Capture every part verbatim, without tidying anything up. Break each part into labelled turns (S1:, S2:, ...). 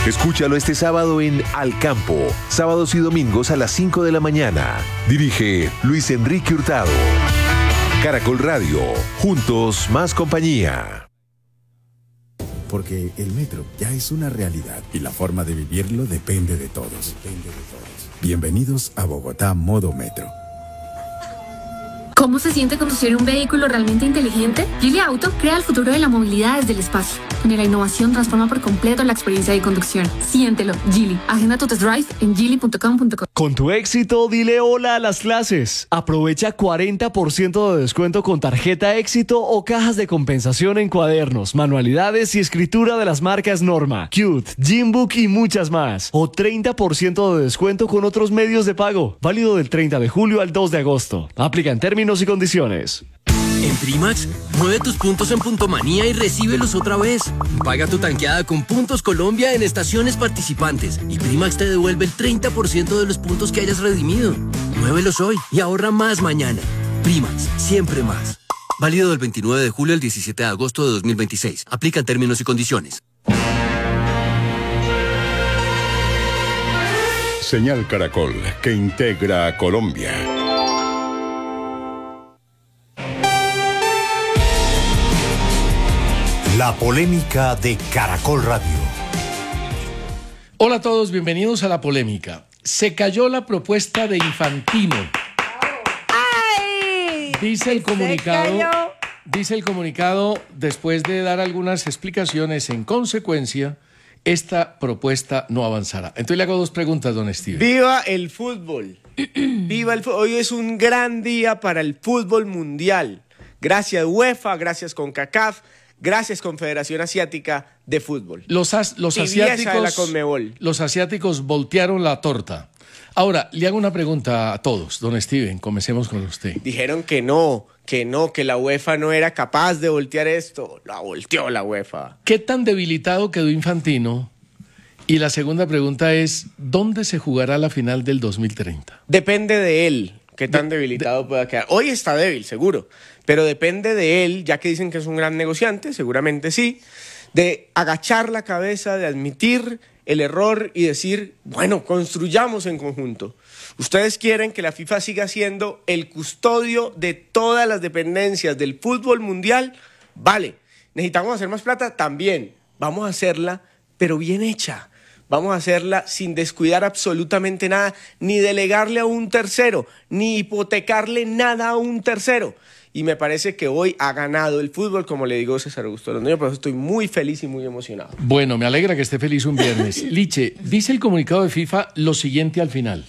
S1: Escúchalo este sábado en Al Campo, sábados y domingos a las cinco de la mañana. Dirige Luis Enrique Hurtado. Caracol Radio, juntos más compañía.
S2: Porque el metro ya es una realidad y la forma de vivirlo depende de todos. Depende de todos. Bienvenidos a Bogotá Modo Metro.
S3: ¿Cómo se siente conducir un vehículo realmente inteligente? Geely Auto crea el futuro de la movilidad desde el espacio, donde la innovación transforma por completo la experiencia de conducción. Siéntelo, Geely. Agenda tu test drive en geely punto com punto co.
S4: Con tu éxito, dile hola a las clases. Aprovecha cuarenta por ciento de descuento con tarjeta Éxito o cajas de compensación en cuadernos, manualidades y escritura de las marcas Norma, Cute, Gymbook y muchas más. O treinta por ciento de descuento con otros medios de pago. Válido del treinta de julio al dos de agosto. Aplica en términos y condiciones.
S5: En Primax, mueve tus puntos en Puntomanía y recíbelos otra vez. Paga tu tanqueada con Puntos Colombia en estaciones participantes y Primax te devuelve el treinta por ciento de los puntos que hayas redimido. Muévelos hoy y ahorra más mañana. Primax, siempre más. Válido del veintinueve de julio al diecisiete de agosto de dos mil veintiséis. Aplican términos y condiciones.
S6: Señal Caracol, que integra a Colombia.
S7: La polémica de Caracol Radio.
S8: Hola a todos, bienvenidos a La Polémica. Se cayó la propuesta de Infantino.
S9: ¡Ay!
S8: Dice el comunicado,
S9: Se cayó.
S8: dice el comunicado, después de dar algunas explicaciones, en consecuencia, esta propuesta no avanzará. Entonces le hago dos preguntas, don Steven.
S10: ¡Viva el fútbol! ¡Viva el fútbol! Hoy es un gran día para el fútbol mundial. Gracias UEFA, gracias CONCACAF, gracias Confederación Asiática de Fútbol.
S8: Los, as, los,
S10: Tibieza
S8: asiáticos,
S10: de la Conmebol.
S8: los asiáticos voltearon la torta. Ahora, le hago una pregunta a todos, don Steven, comencemos con usted.
S10: Dijeron que no, que no, que la UEFA no era capaz de voltear esto. La volteó la UEFA.
S8: ¿Qué tan debilitado quedó Infantino? Y la segunda pregunta es, ¿dónde se jugará la final del dos mil treinta?
S10: Depende de él, qué tan de, debilitado de, pueda quedar. Hoy está débil, seguro, pero depende de él, ya que dicen que es un gran negociante, seguramente sí, de agachar la cabeza, de admitir el error y decir, bueno, construyamos en conjunto. Ustedes quieren que la FIFA siga siendo el custodio de todas las dependencias del fútbol mundial, vale. ¿Necesitamos hacer más plata? También. Vamos a hacerla, pero bien hecha. Vamos a hacerla sin descuidar absolutamente nada, ni delegarle a un tercero, ni hipotecarle nada a un tercero. Y me parece que hoy ha ganado el fútbol, como le digo César Augusto Londoño, por eso estoy muy feliz y muy emocionado.
S8: Bueno, me alegra que esté feliz un viernes. Liche, dice el comunicado de FIFA lo siguiente al final.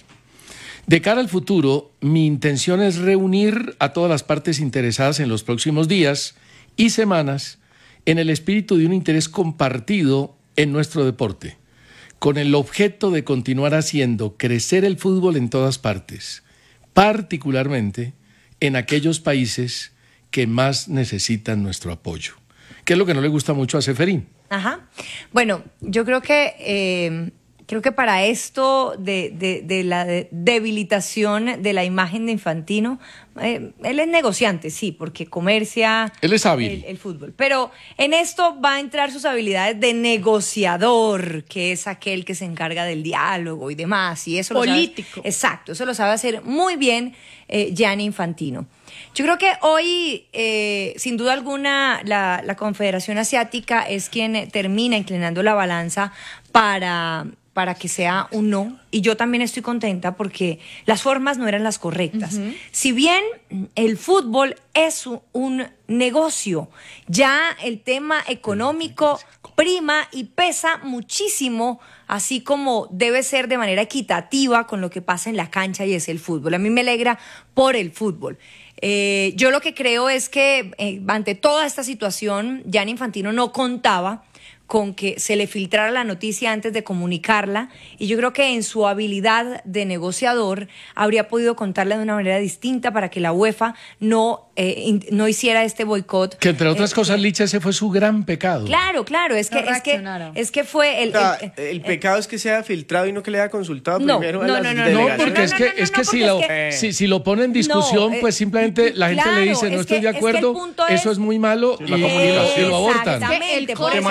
S8: De cara al futuro, mi intención es reunir a todas las partes interesadas en los próximos días y semanas en el espíritu de un interés compartido en nuestro deporte, con el objeto de continuar haciendo crecer el fútbol en todas partes, particularmente en aquellos países que más necesitan nuestro apoyo. ¿Qué es lo que no le gusta mucho a Ceferín?
S9: Ajá. Bueno, yo creo que eh, creo que para esto de, de, de la de debilitación de la imagen de Infantino, eh, él es negociante, sí, porque comercia
S8: él es hábil.
S9: El, el fútbol. Pero en esto va a entrar sus habilidades de negociador, que es aquel que se encarga del diálogo y demás. Y eso
S11: político.
S9: Lo sabe, exacto, eso lo sabe hacer muy bien eh, Gianni Infantino. Yo creo que hoy, eh, sin duda alguna, la, la Confederación Asiática es quien termina inclinando la balanza para, para que sea un no. Y yo también estoy contenta porque las formas no eran las correctas. Uh-huh. Si bien el fútbol es un, un negocio, ya el tema económico prima y pesa muchísimo, así como debe ser de manera equitativa con lo que pasa en la cancha y es el fútbol. A mí me alegra por el fútbol. Eh, yo lo que creo es que eh, ante toda esta situación, Gianni Infantino no contaba con que se le filtrara la noticia antes de comunicarla, y yo creo que en su habilidad de negociador habría podido contarla de una manera distinta para que la UEFA no, eh, in, no hiciera este boicot.
S8: Que entre otras
S9: eh,
S8: cosas,
S9: eh,
S8: Licha, ese fue su gran pecado.
S9: Claro, claro, es que,
S11: no
S9: es que, es que fue el...
S10: O sea,
S9: el,
S10: el,
S9: el,
S10: el pecado es que sea filtrado y no que le haya consultado
S9: no,
S10: primero
S9: no,
S10: a las
S9: no, no,
S10: delegaciones.
S8: No, porque es que, es que, si, lo,
S9: que
S8: si, si lo pone en discusión,
S9: no, eh,
S8: pues simplemente la gente
S9: claro,
S8: le dice, no
S9: es
S8: estoy
S9: que,
S8: de acuerdo,
S9: es que el punto
S8: eso
S9: es,
S8: es muy malo,
S11: sí,
S8: y,
S11: la
S8: y,
S11: comunicación.
S8: y lo abortan.
S9: Exactamente, por
S11: tema
S9: eso,
S11: de
S9: es que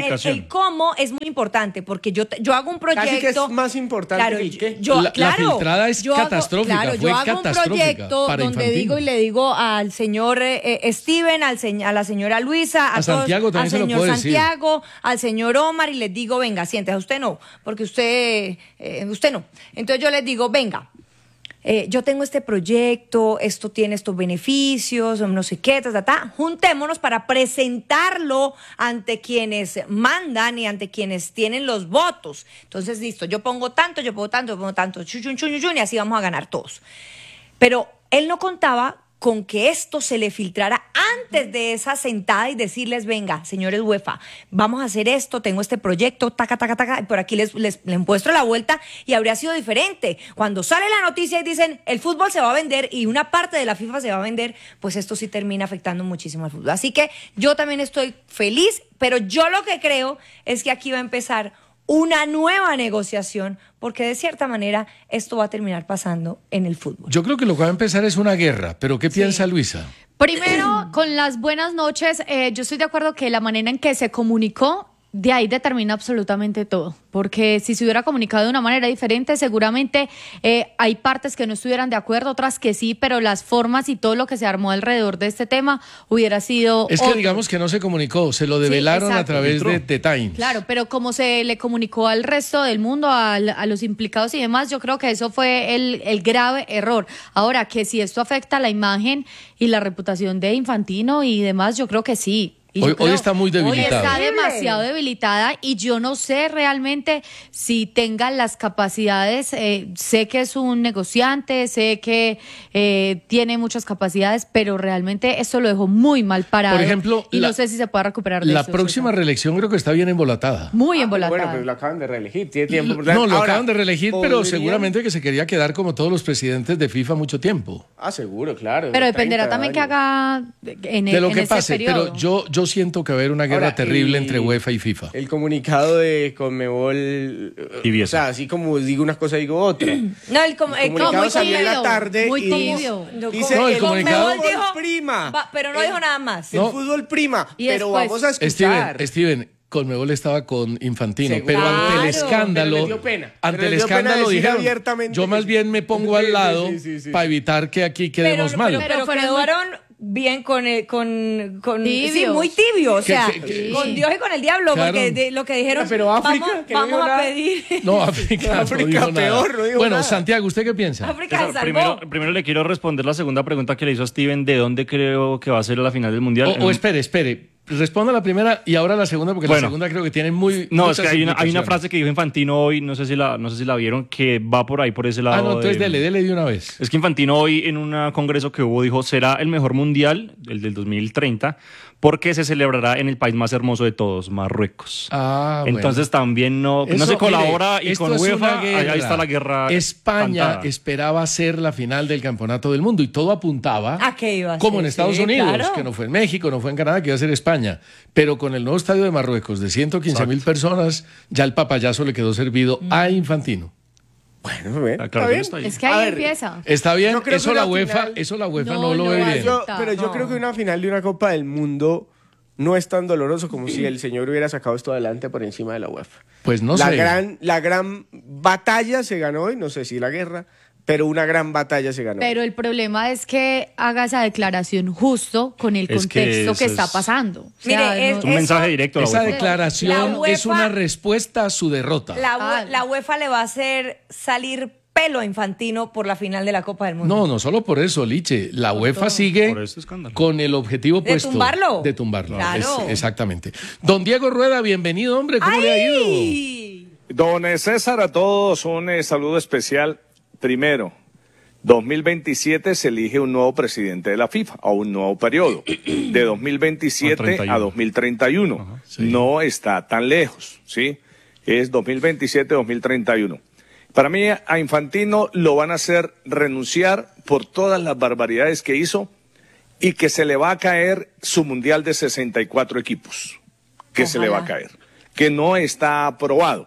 S11: comunicación.
S9: el cómo es muy importante, porque yo, yo hago un proyecto...
S10: Casi que es más importante
S9: claro,
S10: que el qué.
S9: Yo,
S8: La- la
S9: claro,
S8: filtrada es
S9: yo hago-
S8: catastrófica,
S9: claro,
S8: fue
S9: yo hago un
S8: catastrófica
S9: proyecto
S8: para
S9: donde
S8: Infantino.
S9: digo y le digo al señor eh, eh, Steven, al se- a la señora Luisa, a,
S8: A
S9: todos,
S8: Santiago también
S9: al
S8: se lo
S9: señor
S8: puedo decir.
S9: Santiago, al señor Omar, y les digo, venga, siéntese, usted no, porque usted, eh, usted no. Entonces yo les digo, venga, eh, yo tengo este proyecto, esto tiene estos beneficios, no sé qué, ta, ta, ta. Juntémonos para presentarlo ante quienes mandan y ante quienes tienen los votos. Entonces, listo, yo pongo tanto, yo pongo tanto, yo pongo tanto, chun, chun, chun, chun, y así vamos a ganar todos. Pero él no contaba con que esto se le filtrara antes de esa sentada y decirles, venga, señores UEFA, vamos a hacer esto, tengo este proyecto, taca, taca, taca, y por aquí les, les, les muestro la vuelta, y habría sido diferente. Cuando sale la noticia y dicen, el fútbol se va a vender y una parte de la FIFA se va a vender, pues esto sí termina afectando muchísimo al fútbol. Así que yo también estoy feliz, pero yo lo que creo es que aquí va a empezar una nueva negociación, porque de cierta manera esto va a terminar pasando en el fútbol.
S8: Yo creo que lo que va a empezar es una guerra, pero ¿qué piensa Luisa?
S12: Primero, con las buenas noches, eh, yo estoy de acuerdo que la manera en que se comunicó, de ahí determina absolutamente todo, porque si se hubiera comunicado de una manera diferente, seguramente eh, hay partes que no estuvieran de acuerdo, otras que sí, pero las formas y todo lo que se armó alrededor de este tema hubiera sido
S8: Es que
S12: otro.
S8: digamos que no se comunicó, se lo develaron a
S12: exacto.
S8: través de The Times.
S12: Claro, pero como se le comunicó al resto del mundo, al- a, los implicados y demás, yo creo que eso fue el, el grave error. Ahora, que si esto afecta la imagen y la reputación de Infantino y demás, yo creo que sí. Y
S8: Hoy-
S12: yo creo-
S8: hoy está muy
S12: Hoy
S8: debilitada.
S12: está demasiado debilitada y yo no sé realmente si tenga las capacidades. eh, sé que es un negociante, sé que eh, tiene muchas capacidades, pero realmente esto lo dejó muy mal parado.
S8: Por ejemplo,
S12: y
S8: la-
S12: no sé si se puede recuperar de
S8: La
S12: eso.
S8: próxima reelección creo que está bien embolatada.
S12: Muy
S10: Ah,
S12: embolatada.
S10: Bueno, pues lo acaban de reelegir, tiene tiempo. por
S8: No, lo
S10: Ahora,
S8: acaban de reelegir, pero
S10: podrían-
S8: seguramente que se quería quedar como todos los presidentes de FIFA mucho tiempo.
S10: Ah, seguro, claro.
S12: Pero
S10: de
S12: dependerá
S10: treinta
S12: también que
S10: años.
S12: haga en, el,
S8: De lo
S12: en
S8: que
S12: ese
S8: pase,
S12: periodo.
S8: pero yo, yo siento que va a haber una guerra
S10: Ahora,
S8: terrible
S10: el-
S8: entre UEFA y FIFA.
S10: El comunicado de Conmebol, eh,
S11: Tibieza.
S10: o sea, así como digo una cosa, digo otra.
S9: No, el, com-
S10: El
S9: el
S10: comunicado
S9: muy
S10: salió en la
S9: tibio,
S10: tarde
S9: muy
S10: y
S9: tibio.
S10: dice,
S8: No, el
S10: el
S8: comunicado-
S10: fútbol
S9: dijo-
S10: prima.
S9: Va, pero no
S10: El-
S9: dijo nada más.
S10: El
S8: No.
S10: fútbol prima,
S9: Y
S10: pero
S9: después-
S10: vamos a escuchar.
S8: Steven, Steven, Conmebol estaba con Infantino,
S10: Seguro.
S8: pero ante el
S9: Claro.
S8: escándalo,
S10: Pero les dio pena.
S8: ante
S10: Pero
S8: el
S10: les dio pena
S8: escándalo
S10: decir
S8: dijeron,
S10: abiertamente
S8: yo
S10: que
S8: más
S10: sí.
S8: bien me pongo
S10: Sí,
S8: al
S10: sí,
S8: lado
S10: sí, sí, sí.
S8: para evitar que aquí
S9: Pero,
S8: quedemos mal.
S9: pero, pero
S12: Pero
S9: quedaron bien con, eh, con, con
S12: Tibios.
S9: sí, muy tibio, o
S8: Que-
S9: sea,
S8: que- que-
S9: con Dios y con el diablo,
S8: Claro.
S9: porque de, lo que dijeron,
S10: Pero África,
S9: vamos,
S10: que no
S9: vamos
S10: dijo
S9: a
S10: nada.
S9: pedir,
S8: No, África, no
S10: África
S8: dijo nada.
S10: peor, no dijo
S8: Bueno,
S10: nada.
S8: Santiago, ¿usted qué piensa?
S9: África se
S11: Eso,
S9: salvó.
S11: primero, primero le quiero responder la segunda pregunta que le hizo a Steven, ¿de dónde creo que va a ser la final del Mundial?
S8: O, o espere, espere. Responda la primera y ahora la segunda, porque
S11: Bueno.
S8: la segunda creo que tiene muy.
S11: No, es
S8: muchas
S11: que hay una, hay una
S8: implicaciones.
S11: frase que dijo Infantino hoy, no sé si la, no sé si la vieron, que va por ahí, por ese lado.
S8: Ah, no, entonces
S11: de-
S8: dele, dele de una vez.
S11: Es que Infantino hoy en un congreso que hubo dijo, será el mejor mundial, el del dos mil treinta, porque se celebrará en el país más hermoso de todos, Marruecos.
S8: Ah, bueno.
S11: Entonces también no, no
S8: Eso,
S11: se colabora
S8: mire,
S11: y
S8: esto
S11: con
S8: es
S11: UEFA,
S8: una
S11: ahí,
S8: guerra.
S11: ahí está la guerra.
S8: España
S11: cantada.
S8: esperaba ser la final del campeonato del mundo y todo apuntaba,
S9: ¿A qué iba a
S8: como
S9: ser?
S8: en Estados
S9: Sí,
S8: Unidos,
S9: claro.
S8: que no fue en México, no fue en Canadá, que iba a ser España. Pero con el nuevo estadio de Marruecos de ciento quince mil personas, ya el papayazo le quedó servido
S9: Mm.
S8: a Infantino.
S10: Bueno, bien,
S11: Ah,
S10: está
S11: claro,
S10: bien.
S11: está ahí.
S12: Es que
S10: A
S12: ahí
S10: ver,
S12: empieza.
S8: Está bien,
S10: Yo creo
S8: eso
S10: que
S8: la
S10: una
S8: UEFA,
S10: final-
S8: eso la UEFA
S12: No
S8: no, lo
S12: lo
S8: ve
S12: va a
S8: bien.
S10: Yo-
S12: aceptar.
S10: pero yo
S9: No.
S10: creo que una final de una Copa del Mundo no es tan doloroso como si el señor hubiera sacado esto adelante por encima de la UEFA.
S8: Pues no
S10: la
S8: sé.
S10: gran la gran batalla se ganó hoy, no sé si la guerra, pero una gran batalla se ganó.
S12: Pero el problema es que haga esa declaración justo con el
S11: Es que
S12: contexto que,
S11: eso
S12: está
S11: es-
S12: pasando. O
S9: Mire,
S12: sea,
S9: es-
S12: no-
S11: Un mensaje directo a la
S8: Esa
S11: UEFA.
S8: declaración
S9: La UEFA-
S8: es una respuesta a su derrota.
S9: La, ue-
S12: Ah.
S9: la UEFA le va a hacer salir pelo a Infantino por la final de la Copa del Mundo.
S8: No, no solo por eso, Liche. La UEFA sigue
S11: Por este escándalo.
S8: con el objetivo
S9: ¿De
S8: puesto
S9: tumbarlo?
S8: de tumbarlo.
S9: Claro.
S8: Es- exactamente. Don Diego Rueda, bienvenido, hombre. ¿Cómo le ha ido?
S9: ¡Ay!
S13: Don César, a todos un eh, saludo especial. Primero, dos mil veintisiete se elige un nuevo presidente de la FIFA, a un nuevo periodo, de dos mil veintisiete
S11: treinta y uno.
S13: a dos mil treinta y uno. No está tan lejos, ¿sí? Es dos mil veintisiete a dos mil treinta y uno. Para mí, a Infantino lo van a hacer renunciar por todas las barbaridades que hizo y que se le va a caer su mundial de sesenta y cuatro equipos, que se le va a
S9: Ojalá.
S13: caer, que no está aprobado.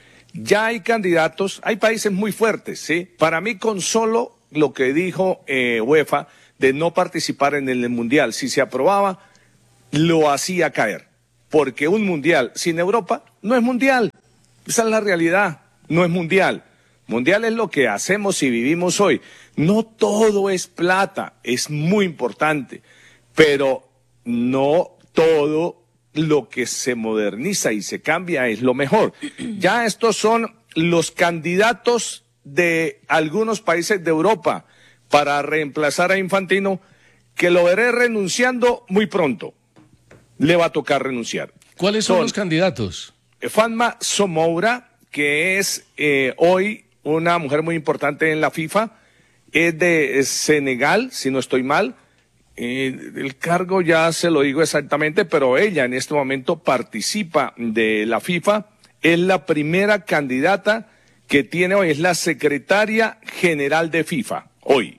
S13: Ya hay candidatos, hay países muy fuertes, ¿sí? Para mí, con solo lo que dijo eh, UEFA de no participar en el Mundial, si se aprobaba, lo hacía caer. porque un mundial sin Europa no es mundial. Esa es la realidad, no es mundial. Mundial es lo que hacemos y vivimos hoy. No todo es plata, es muy importante, pero no todo lo que se moderniza y se cambia es lo mejor. Ya estos son los candidatos de algunos países de Europa para reemplazar a Infantino, que lo veré renunciando muy pronto. Le va a tocar renunciar.
S8: ¿Cuáles son, son los candidatos?
S13: Fatma Somoura, que es eh, hoy una mujer muy importante en la FIFA, es de Senegal, si no estoy mal. Eh, el cargo ya se lo digo exactamente, pero ella en este momento participa de la FIFA. Es la primera candidata que tiene hoy, es la secretaria general de FIFA, hoy.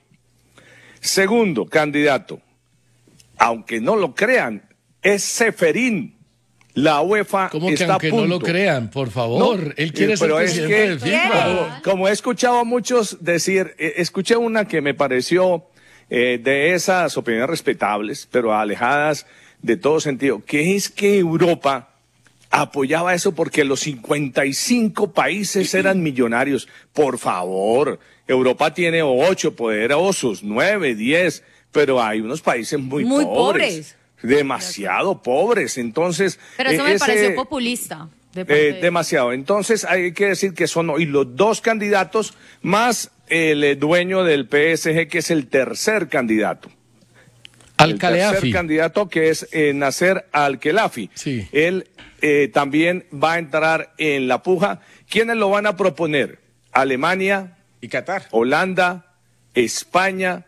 S13: Segundo candidato, aunque no lo crean, es Ceferín. La UEFA
S8: ¿Cómo que
S13: está
S8: aunque
S13: a punto.
S8: no lo crean, por favor?
S13: No,
S8: Él quiere ser
S13: pero
S8: presidente
S13: es que,
S8: de FIFA.
S13: Como, como he escuchado a muchos decir, eh, escuché una que me pareció eh, de esas opiniones respetables, pero alejadas de todo sentido, que es que Europa apoyaba eso porque los cincuenta y cinco países eran millonarios. Por favor, Europa tiene ocho poderosos, nueve, diez, pero hay unos países muy,
S9: muy
S13: pobres.
S9: pobres.
S13: Demasiado pobres, entonces...
S12: Pero eso
S13: eh,
S12: me
S13: ese,
S12: pareció populista. De parte
S13: eh,
S12: de...
S13: Demasiado, entonces hay que decir que son hoy los dos candidatos más el eh, dueño del P S G, que es el tercer candidato.
S8: Al-Khelaïfi.
S13: El tercer candidato, que es eh, Nasser Al-Khelaïfi.
S8: Sí.
S13: Él eh, también va a entrar en la puja. ¿Quiénes lo van a proponer? Alemania
S10: y Qatar,
S13: Holanda, España,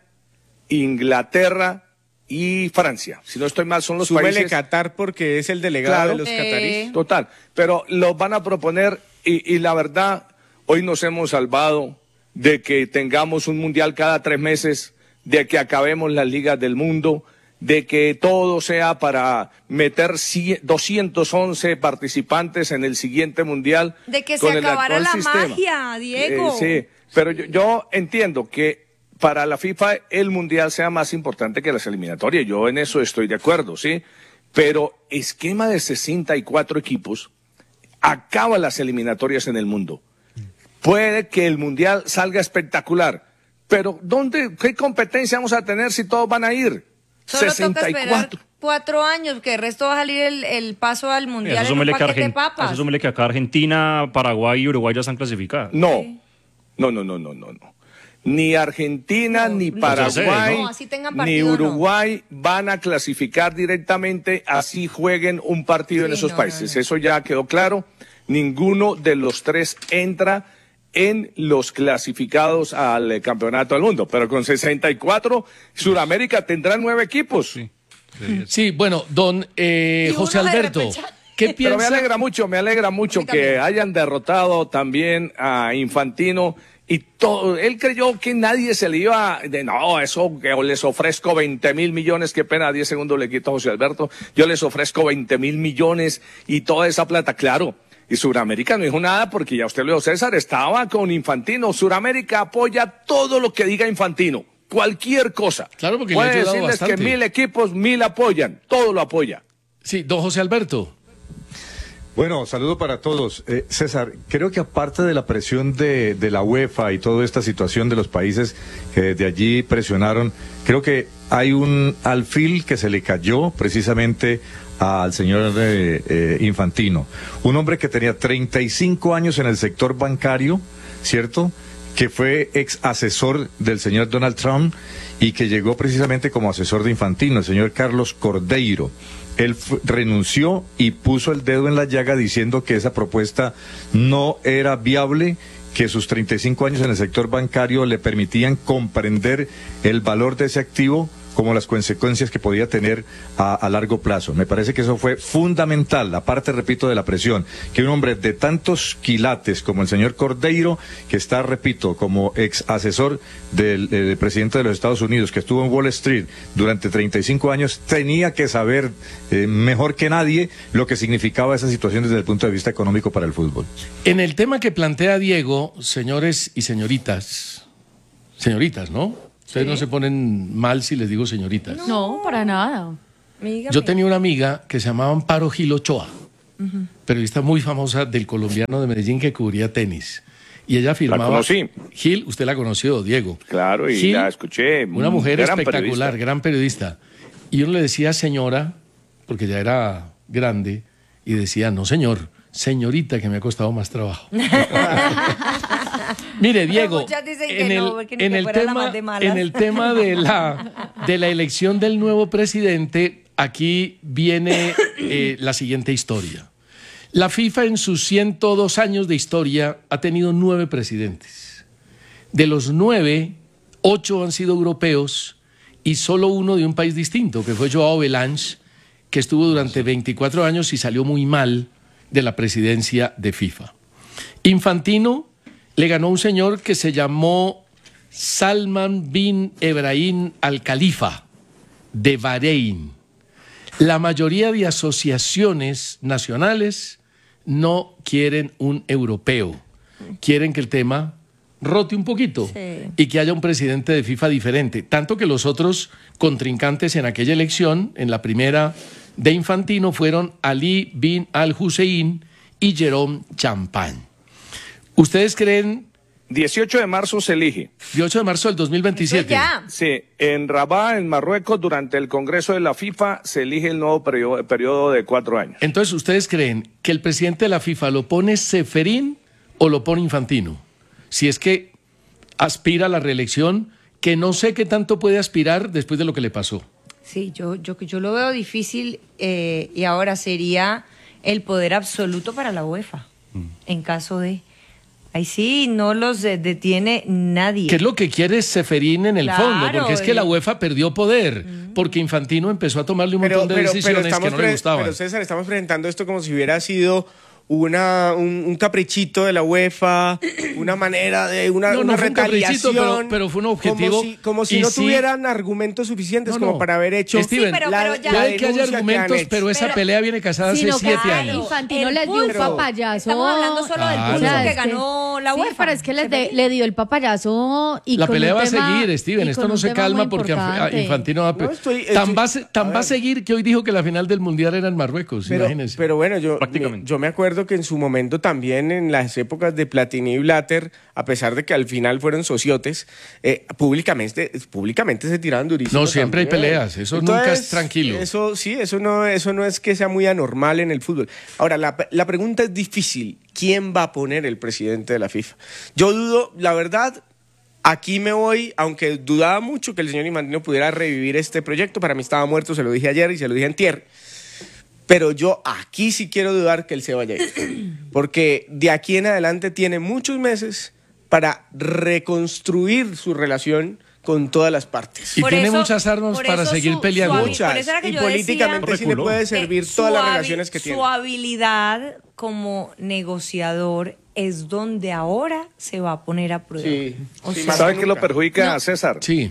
S13: Inglaterra y Francia. Si no estoy mal, son los
S10: Súbele
S13: países...
S10: Qatar porque es el delegado
S13: Claro,
S10: de los catarís.
S13: Total, pero los van a proponer y, y la verdad, hoy nos hemos salvado de que tengamos un mundial cada tres meses, de que acabemos las ligas del mundo, de que todo sea para meter doscientos once participantes en el siguiente mundial.
S9: De que
S13: con
S9: se
S13: el
S9: acabara
S13: actual
S9: la
S13: sistema.
S9: magia, Diego.
S13: Eh, sí, pero yo, yo entiendo que para la FIFA el mundial sea más importante que las eliminatorias. Yo en eso estoy de acuerdo, ¿sí? Pero esquema de sesenta y cuatro equipos acaba las eliminatorias en el mundo. Puede que el mundial salga espectacular, pero ¿dónde, qué competencia vamos a tener si todos van a ir?
S9: Solo
S13: sesenta y cuatro.
S9: toca esperar cuatro años, que el resto va a salir el, el paso al mundial
S11: Eso
S9: en un
S11: súmele que,
S9: paquete de
S11: Argen-
S9: papas.
S11: eso súmele que acá Argentina, Paraguay y Uruguay ya están clasificadas.
S13: No, no, no, no, no, no, no. Ni Argentina, ni Paraguay,
S9: No, así tengan
S13: ni
S9: partido,
S13: Uruguay van a clasificar directamente, así jueguen un partido en
S9: Sí,
S13: esos
S9: no,
S13: países.
S9: no, no.
S13: Eso ya quedó claro. Ninguno de los tres entra en los clasificados al eh, campeonato del mundo. Pero con sesenta y cuatro, Sudamérica tendrá nueve equipos.
S8: Sí, sí bueno, don eh,
S9: Y
S8: José
S9: uno de
S8: Alberto,
S9: repechaje.
S8: ¿qué
S13: Pero me
S8: piensa?
S13: alegra mucho, me alegra mucho
S9: Sí,
S13: que
S9: también.
S13: hayan derrotado también a Infantino y todo. Él creyó que nadie se le iba de no, eso que les ofrezco veinte mil millones, qué pena, diez segundos le quito a José Alberto, yo les ofrezco veinte mil millones y toda esa plata, claro. Y Sudamérica no dijo nada porque ya usted lo dijo, César, estaba con Infantino. Sudamérica apoya todo lo que diga Infantino, cualquier cosa.
S8: Claro, porque le ha
S13: puede
S8: ayudado
S13: decirles
S8: bastante.
S13: que mil equipos, mil apoyan, todo lo apoya.
S8: Sí, don José Alberto.
S14: Bueno, saludo para todos. Eh, César, creo que aparte de la presión de, de la UEFA y toda esta situación de los países que desde allí presionaron, creo que hay un alfil que se le cayó precisamente al señor eh, eh, Infantino. Un hombre que tenía treinta y cinco años en el sector bancario, ¿cierto?, que fue ex asesor del señor Donald Trump y que llegó precisamente como asesor de Infantino, el señor Carlos Cordeiro. Él fu- renunció y puso el dedo en la llaga diciendo que esa propuesta no era viable, que sus treinta y cinco años en el sector bancario le permitían comprender el valor de ese activo como las consecuencias que podía tener a, a largo plazo. Me parece que eso fue fundamental, aparte, repito, de la presión, que un hombre de tantos quilates como el señor Cordeiro, que está, repito, como ex asesor del, eh, del presidente de los Estados Unidos, que estuvo en Wall Street durante treinta y cinco años, tenía que saber eh, mejor que nadie lo que significaba esa situación desde el punto de vista económico para el fútbol.
S8: En el tema que plantea Diego, señores y señoritas, señoritas, ¿no? Ustedes
S12: Sí.
S8: no se ponen mal si les digo señoritas.
S12: No, para nada.
S9: Dígame.
S8: Yo tenía una amiga que se llamaba Amparo Gil Ochoa,
S9: Ujú.
S8: periodista muy famosa del colombiano de Medellín que cubría tenis. Y ella firmaba...
S13: La conocí.
S8: Gil, usted la conoció, Diego.
S13: Claro, y
S8: Gil,
S13: la escuché.
S8: Una mujer
S13: gran
S8: espectacular,
S13: periodista.
S8: gran periodista. Y uno le decía señora, porque ya era grande, y decía, no señor, señorita, que me ha costado más trabajo. Mire, Diego,
S9: Muchas dicen que
S8: en el,
S9: no, porque ni
S8: en
S9: que
S8: el
S9: fuera la
S8: tema,
S9: más de malas.
S8: en el tema de la, de la elección del nuevo presidente, aquí viene eh, la siguiente historia. La FIFA en sus ciento dos años de historia ha tenido nueve presidentes. De los nueve, ocho han sido europeos y solo uno de un país distinto, que fue Joao Belange, que estuvo durante veinticuatro años y salió muy mal de la presidencia de FIFA. Infantino le ganó a un señor que se llamó Salman bin Ebrahim Al Khalifa, de Bahrein. La mayoría de asociaciones nacionales no quieren un europeo, quieren que el tema rote un poquito
S9: Sí.
S8: y que haya un presidente de FIFA diferente, tanto que los otros contrincantes en aquella elección, en la primera de Infantino, fueron Ali bin Al-Hussein y Jérôme Champagne. ¿Ustedes creen?
S13: dieciocho de marzo se elige.
S8: dieciocho de marzo del dos mil veintisiete.
S9: Ya.
S13: Sí, en Rabat, en Marruecos, durante el Congreso de la FIFA, se elige el nuevo periodo, periodo de cuatro años.
S8: Entonces, ¿ustedes creen que el presidente de la FIFA lo pone Ceferín o lo pone Infantino? Si es que aspira a la reelección, que no sé qué tanto puede aspirar después de lo que le pasó.
S9: Sí, yo, yo, yo lo veo difícil eh, y ahora sería el poder absoluto para la UEFA,
S8: Mm.
S9: en caso de... Ahí sí, no los eh, detiene nadie.
S8: ¿Qué es lo que quiere Ceferín en el
S9: Claro,
S8: fondo? Porque es que la
S9: eh.
S8: UEFA perdió poder, porque Infantino empezó a tomarle un montón de decisiones que no le
S10: pre-
S8: gustaban.
S10: pero César, estamos presentando esto como si hubiera sido una, un, un caprichito de la UEFA, una manera de una,
S8: No, no
S10: una
S8: fue un caprichito,
S10: retaliación.
S8: pero- pero fue un objetivo.
S10: Como si, como si
S8: Y
S10: no
S8: sí-
S10: tuvieran argumentos suficientes
S8: No,
S10: como
S8: no.
S10: para haber hecho
S8: Steven,
S9: pero-
S10: la,
S9: pero ya-
S10: la
S8: puede que haya
S10: denuncia han
S8: argumentos,
S10: hecho.
S8: pero esa
S9: Pero-
S8: pelea viene casada hace
S12: Sino que
S8: siete
S12: a
S8: años.
S12: Infantino
S9: El
S12: les dio un
S9: pulso.
S12: papayazo.
S9: Estamos hablando solo del
S8: Claro.
S9: pulso
S8: O sea,
S9: que
S12: es que-
S9: ganó la
S12: sí,
S9: UEFA.
S12: pero es que les de- le dio el papayazo y
S8: La
S12: con
S8: pelea
S12: un
S8: va a
S12: tema-
S8: seguir, Steven.
S12: y
S8: Esto
S12: con
S8: no
S12: un
S8: se
S12: tema
S8: calma
S12: muy
S8: porque a- a
S12: importante.
S8: Infantino va a...
S10: No, estoy-
S8: tan,
S10: estoy-
S8: va, a se- tan
S10: a
S8: va a
S10: ver.
S8: seguir que hoy dijo que la final del Mundial era en Marruecos,
S10: Pero,
S8: imagínense.
S10: pero bueno, yo,
S11: Prácticamente.
S10: yo me acuerdo que en su momento también, en las épocas de Platini y Blatter, a pesar de que al final fueron sociotes, eh, públicamente, públicamente se tiraban durísimo.
S8: No, siempre hay
S10: también.
S8: peleas, eso nunca es tranquilo.
S10: Eso sí, eso no, eso no es que sea muy anormal en el fútbol. Ahora, la, la pregunta es difícil. ¿Quién va a poner el presidente de la FIFA? Yo dudo, la verdad, aquí me voy, aunque dudaba mucho que el señor Infantino pudiera revivir este proyecto, para mí estaba muerto, se lo dije ayer y se lo dije antier. Pero yo aquí sí quiero dudar que él se vaya a ir. Porque de aquí en adelante tiene muchos meses para reconstruir su relación con todas las partes.
S8: Y
S9: Por
S8: tiene
S9: eso-
S8: muchas armas
S9: por
S8: para
S9: eso
S8: seguir
S9: su-
S8: peleando.
S9: su habi-
S10: Muchas.
S9: por eso era que
S10: Y
S9: yo
S10: políticamente
S9: decía
S10: sí le
S11: Reculó.
S10: puede
S9: que
S10: servir
S9: su
S10: todas las
S9: habi-
S10: relaciones que tiene.
S9: Su habilidad como negociador es donde ahora se va a poner a prueba.
S10: Sí,
S9: O
S10: sí,
S9: sea,
S10: más
S13: ¿Sabe
S10: que
S13: qué lo
S10: nunca.
S13: perjudica
S9: No.
S13: a César?
S8: Sí.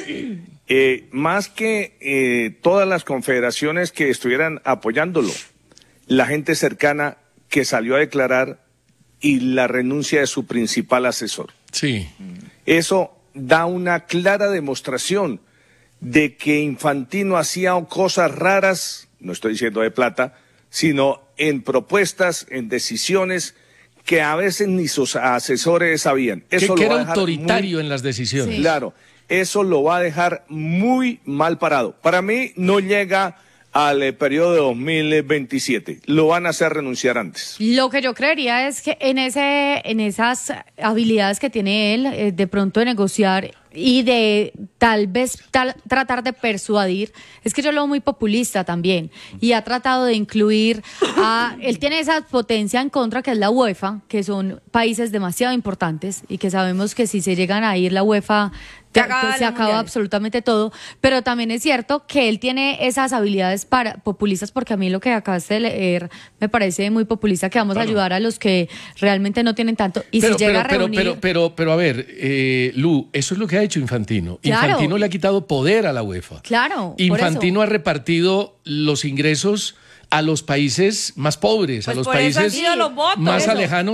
S13: Eh, más que eh, todas las confederaciones que estuvieran apoyándolo, la gente cercana que salió a declarar y la renuncia de su principal asesor.
S8: Sí.
S13: Eso da una clara demostración de que Infantino hacía cosas raras, no estoy diciendo de plata, sino en propuestas, en decisiones que a veces ni sus asesores sabían.
S8: Que,
S13: Eso
S8: que
S13: lo
S8: era
S13: va a dejar
S8: autoritario
S13: muy-
S8: en las decisiones.
S13: Claro, eso lo va a dejar muy mal parado. Para mí no llega al eh, periodo de dos mil veintisiete. Lo van a hacer renunciar antes.
S12: Lo que yo creería es que en ese, en esas habilidades que tiene él, eh, de pronto de negociar y de tal vez tal- tratar de persuadir, es que yo lo veo muy populista también y ha tratado de incluir a, él tiene esa potencia en contra que es la UEFA, que son países demasiado importantes y que sabemos que si se llegan a ir la UEFA
S9: Se
S12: te-
S9: acaba
S12: te-
S9: los
S12: se acaba
S9: mundiales.
S12: absolutamente todo, pero también es cierto que él tiene esas habilidades para populistas, porque a mí lo que acabaste de leer me parece muy populista, que vamos
S8: Claro.
S12: a ayudar a los que realmente no tienen tanto, y
S8: pero,
S12: si llega
S8: pero,
S12: a
S8: pero,
S12: reunir...
S8: pero, pero, pero, a ver, eh, Lu, eso es lo que ha hecho Infantino.
S12: Claro.
S8: Infantino le ha quitado poder a la UEFA.
S12: Claro, por
S8: Infantino
S12: eso.
S8: ha repartido los ingresos a los países más pobres,
S9: Pues
S8: a los
S9: por eso han
S8: países
S9: sido los votos.
S8: más
S9: Eso.
S8: alejanos,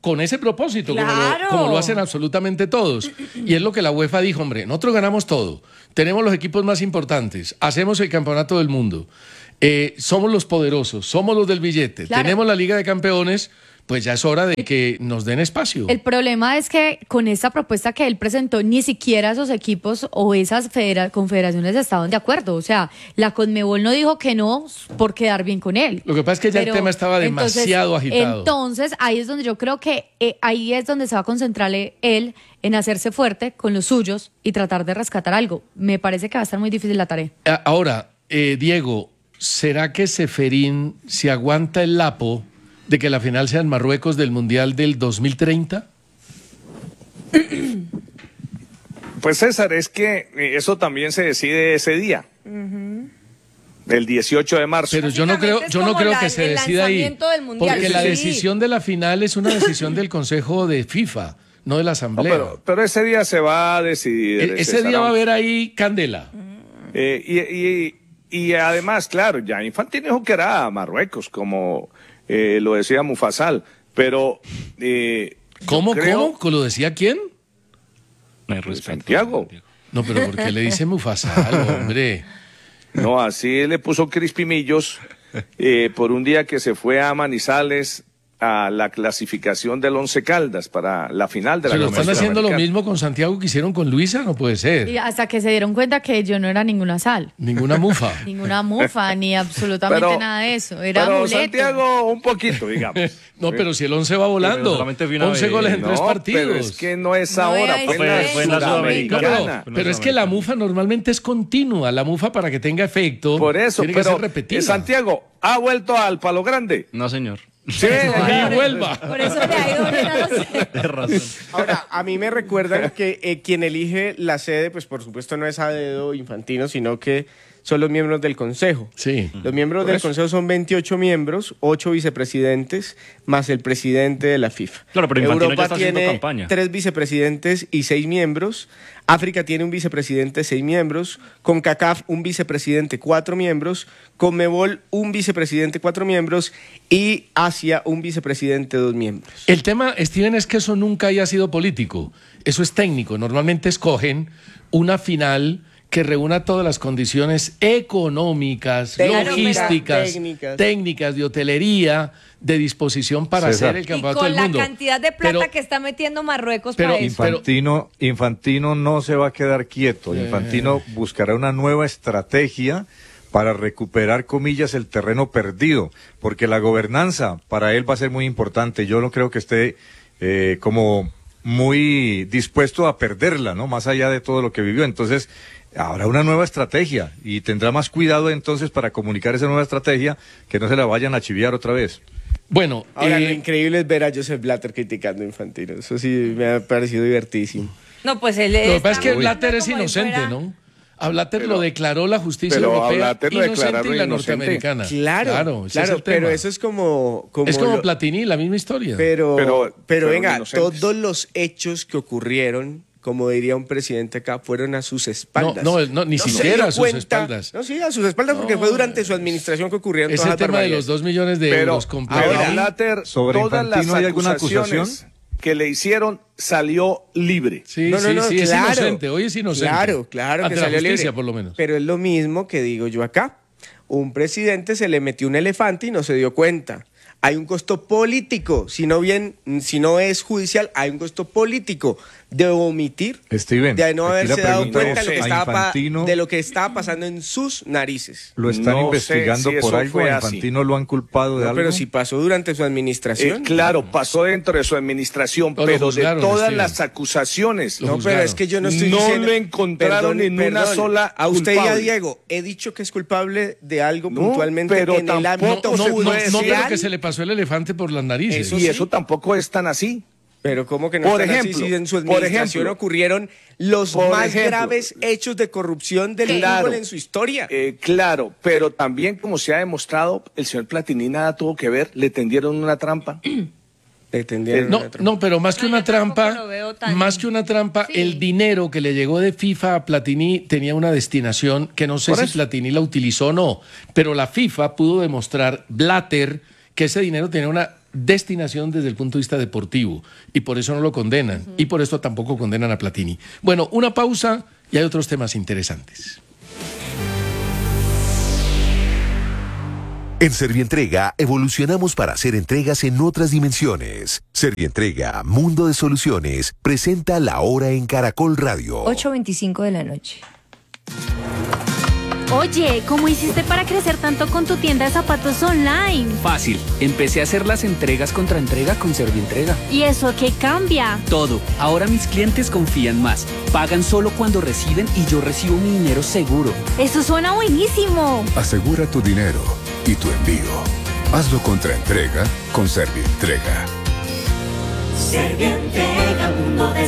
S8: con ese propósito, como,
S9: Claro.
S8: lo, como lo hacen absolutamente todos. Y es lo que la UEFA dijo, hombre, nosotros ganamos todo, tenemos los equipos más importantes, hacemos el campeonato del mundo, eh, somos los poderosos, somos los del billete,
S12: Claro.
S8: tenemos la Liga de Campeones, pues ya es hora de que nos den espacio.
S12: El problema es que con esta propuesta que él presentó, ni siquiera esos equipos o esas federa- confederaciones estaban de acuerdo. O sea, la Conmebol no dijo que no por quedar bien con él.
S8: Lo que pasa es que ya
S12: Pero,
S8: el tema estaba demasiado
S12: entonces,
S8: agitado.
S12: Entonces, ahí es donde yo creo que eh, ahí es donde se va a concentrar él en hacerse fuerte con los suyos y tratar de rescatar algo. Me parece que va a estar muy difícil la tarea.
S8: A- Ahora, eh, Diego, ¿será que Ceferín se aguanta el lapo de que la final sea en Marruecos del Mundial del dos mil treinta?
S13: Pues César, es que eh, eso también se decide ese día, el dieciocho de marzo.
S8: Pero yo no creo,
S9: es
S8: yo no
S9: como
S8: creo
S9: la-
S8: que se
S9: el
S8: decida ahí.
S9: lanzamiento del Mundial,
S8: Porque la
S9: sí.
S8: decisión de la final es una decisión del Consejo de FIFA, no de la
S13: No,
S8: Asamblea.
S13: pero, pero ese día se va a decidir.
S8: E- ese
S13: César,
S8: día va a
S13: aunque-
S8: haber ahí candela.
S13: Eh, y, y- y además, claro, ya Infantino dijo que era Marruecos, como eh, lo decía Mufasal, pero... Eh,
S8: ¿Cómo,
S13: creo-
S8: cómo? ¿Lo decía quién?
S11: Me respeto.
S13: Santiago.
S8: No, pero ¿por qué le dice Mufasal, hombre?
S13: No, así le puso Crispimillos eh, por un día que se fue a Manizales a la clasificación del Once Caldas para la final de la
S8: ¿Se lo
S13: Copa
S8: están haciendo lo
S13: Sudamericana.
S8: mismo con Santiago que hicieron con Luisa? No puede ser.
S12: Y hasta que se dieron cuenta que yo no era ninguna sal,
S8: Ninguna mufa.
S12: ninguna mufa, ni absolutamente
S13: Pero-
S12: nada de eso. Era
S13: Pero
S12: amuleto.
S13: Santiago un poquito, digamos.
S8: No, pero si el once va volando.
S11: Pero solamente vi una
S8: once
S11: vez.
S8: goles en tres
S13: No,
S8: partidos.
S13: pero es que no es
S9: No,
S13: ahora,
S9: es
S13: fue,
S9: que
S13: en la
S9: fue en la
S8: No,
S13: Sudamericana.
S8: pero, pero es que la mufa normalmente es continua. La mufa, para que tenga efecto,
S13: Por eso,
S8: tiene que
S13: pero
S8: ser repetida.
S13: eh, Santiago ha vuelto al Palo Grande.
S11: No, señor.
S13: Sí,
S8: Y vuelva.
S9: Por eso le ha ido bien a los...
S11: Tienes razón.
S10: Ahora, a mí me recuerdan que eh, quien elige la sede, pues por supuesto no es a dedo Infantino, sino que son los miembros del Consejo.
S8: Sí.
S10: Los miembros del Consejo son veintiocho miembros, ocho vicepresidentes, más el presidente de la FIFA.
S11: Claro, pero Infantino ya
S10: Europa
S11: está haciendo
S10: tiene
S11: campaña.
S10: tres vicepresidentes y seis miembros. África tiene un vicepresidente, seis miembros. CONCACAF, un vicepresidente, cuatro miembros. CONMEBOL, un vicepresidente, cuatro miembros. Y Asia, un vicepresidente, dos miembros.
S8: El tema, Steven, es que eso nunca haya sido político. Eso es técnico. Normalmente escogen una final que reúna todas las condiciones económicas,
S10: Técnicas,
S8: logísticas,
S10: técnicas.
S8: técnicas, de hotelería, de disposición para
S14: César.
S8: hacer el
S9: Y
S8: campeonato
S9: con
S8: del
S9: la
S8: mundo.
S9: cantidad de plata
S8: Pero-
S9: que está metiendo Marruecos
S8: pero-
S9: para eso.
S14: Infantino, Infantino no se va a quedar quieto. Infantino buscará una nueva estrategia para recuperar, comillas, el terreno perdido, porque la gobernanza para él va a ser muy importante. Yo no creo que esté eh, como muy dispuesto a perderla, ¿no? Más allá de todo lo que vivió. Entonces, habrá una nueva estrategia y tendrá más cuidado entonces para comunicar esa nueva estrategia, que no se la vayan a chiviar otra vez.
S8: Bueno,
S10: Ahora,
S8: eh,
S10: lo increíble es ver a Joseph Blatter criticando a Infantino. Eso sí me ha parecido divertidísimo.
S9: No, pues él
S8: lo que
S9: está
S8: pasa es que
S9: muy
S8: Blatter es
S9: como si
S8: inocente,
S9: fuera-
S8: ¿no? A Blatter
S13: Pero-
S8: lo declaró la justicia
S13: pero a
S8: europea
S13: Blatter lo
S8: inocente
S13: declararon
S8: y la
S13: inocente.
S8: norteamericana.
S10: Claro,
S8: claro, ese
S10: claro,
S8: es el
S10: pero
S8: tema.
S10: eso es como... como
S8: es como
S10: lo-
S8: Platini, la misma historia.
S10: Pero, pero,
S13: Pero- pero
S10: venga,
S13: inocentes.
S10: todos los hechos que ocurrieron, como diría un presidente acá, fueron a sus espaldas.
S8: No, no, no, ni
S10: se
S8: siquiera
S10: dio
S8: a sus
S10: cuenta-
S8: espaldas.
S10: No, sí, a sus espaldas, porque
S8: No.
S10: fue durante su administración que ocurrieron
S8: Ese
S10: todas las
S8: tema de los
S10: barbaridades.
S8: dos millones de
S13: Pero,
S8: euros con
S13: pero
S8: Platini.
S13: Blatter,
S14: ¿Sobre
S13: todas las
S14: Infantino hay alguna
S13: acusaciones
S14: acusación?
S13: que le hicieron salió libre.
S8: Sí,
S10: No, no,
S8: sí,
S10: no,
S8: sí, es
S10: claro.
S8: inocente, hoy es inocente.
S10: Claro, claro que
S8: Ante la
S10: salió
S8: justicia,
S10: libre.
S8: por lo menos.
S10: Pero es lo mismo que digo yo acá. Un presidente se le metió un elefante y no se dio cuenta. Hay un costo político, si no bien, si no es judicial, hay un costo político de omitir,
S14: Steven,
S10: de no
S14: aquí
S10: haberse
S14: la
S10: dado
S14: pregunta
S10: cuenta
S14: es,
S10: de lo, que
S14: ¿a
S10: estaba pa-
S14: Infantino
S10: de lo que estaba pasando en sus narices.
S14: lo están
S13: No sé
S14: investigando
S13: si
S14: por
S13: eso
S14: algo?
S13: fue
S14: ¿A
S13: así.
S14: Infantino lo han culpado de
S10: No,
S14: algo?
S10: pero si pasó durante su
S13: Eh,
S10: administración.
S13: claro, pasó dentro de su administración,
S8: No, lo
S13: pero
S8: juzgaron,
S13: de todas
S8: Steven.
S13: las acusaciones,
S8: Lo
S10: No,
S8: juzgaron.
S10: pero es que yo no estoy
S13: No
S10: diciendo...
S13: lo encontraron en una sola
S10: A usted y a
S13: culpable.
S10: Diego, he dicho que es culpable de algo
S13: No,
S10: puntualmente
S13: pero
S10: en el
S13: tampoco
S10: ámbito
S8: No,
S13: se
S8: no,
S13: puede
S8: no,
S10: judicial.
S8: pero que se le pasó el elefante por las narices.
S10: Eso
S13: y
S10: sí.
S13: eso tampoco es tan así.
S10: Pero ¿cómo que no
S13: Por
S10: están así
S13: ejemplo,
S10: si en su
S13: por
S10: administración
S13: ejemplo,
S10: ocurrieron los
S13: por
S10: más
S13: ejemplo,
S10: graves hechos de corrupción del
S13: Claro.
S10: fútbol en su historia?
S13: Eh, claro, pero también como se ha demostrado, el señor Platini nada tuvo que ver, le tendieron una trampa.
S10: Le tendieron
S8: No,
S10: una trampa.
S8: no, pero más que
S9: No,
S8: una
S9: yo tampoco
S8: trampa,
S9: lo veo tan-
S8: más que una trampa,
S9: Sí.
S8: el dinero que le llegó de FIFA a Platini tenía una destinación que no sé
S13: Por
S8: si
S13: eso.
S8: Platini la utilizó o no, pero la FIFA pudo demostrar, Blatter, que ese dinero tenía una destinación desde el punto de vista deportivo, y por eso no lo condenan, uh-huh. y por eso tampoco condenan a Platini. Bueno, una pausa y hay otros temas interesantes.
S1: En Servientrega evolucionamos para hacer entregas en otras dimensiones. Servientrega, Mundo de Soluciones, presenta La Hora en Caracol Radio.
S9: ocho veinticinco de la noche.
S15: Oye, ¿cómo hiciste para crecer tanto con tu tienda de zapatos online?
S16: Fácil, empecé a hacer las entregas contra entrega con Servientrega.
S15: ¿Y eso qué cambia?
S16: Todo, ahora mis clientes confían más, pagan solo cuando reciben y yo recibo mi dinero seguro.
S15: Eso suena buenísimo.
S2: Asegura tu dinero y tu envío. Hazlo contra entrega con Servientrega.
S17: Servientrega, mundo de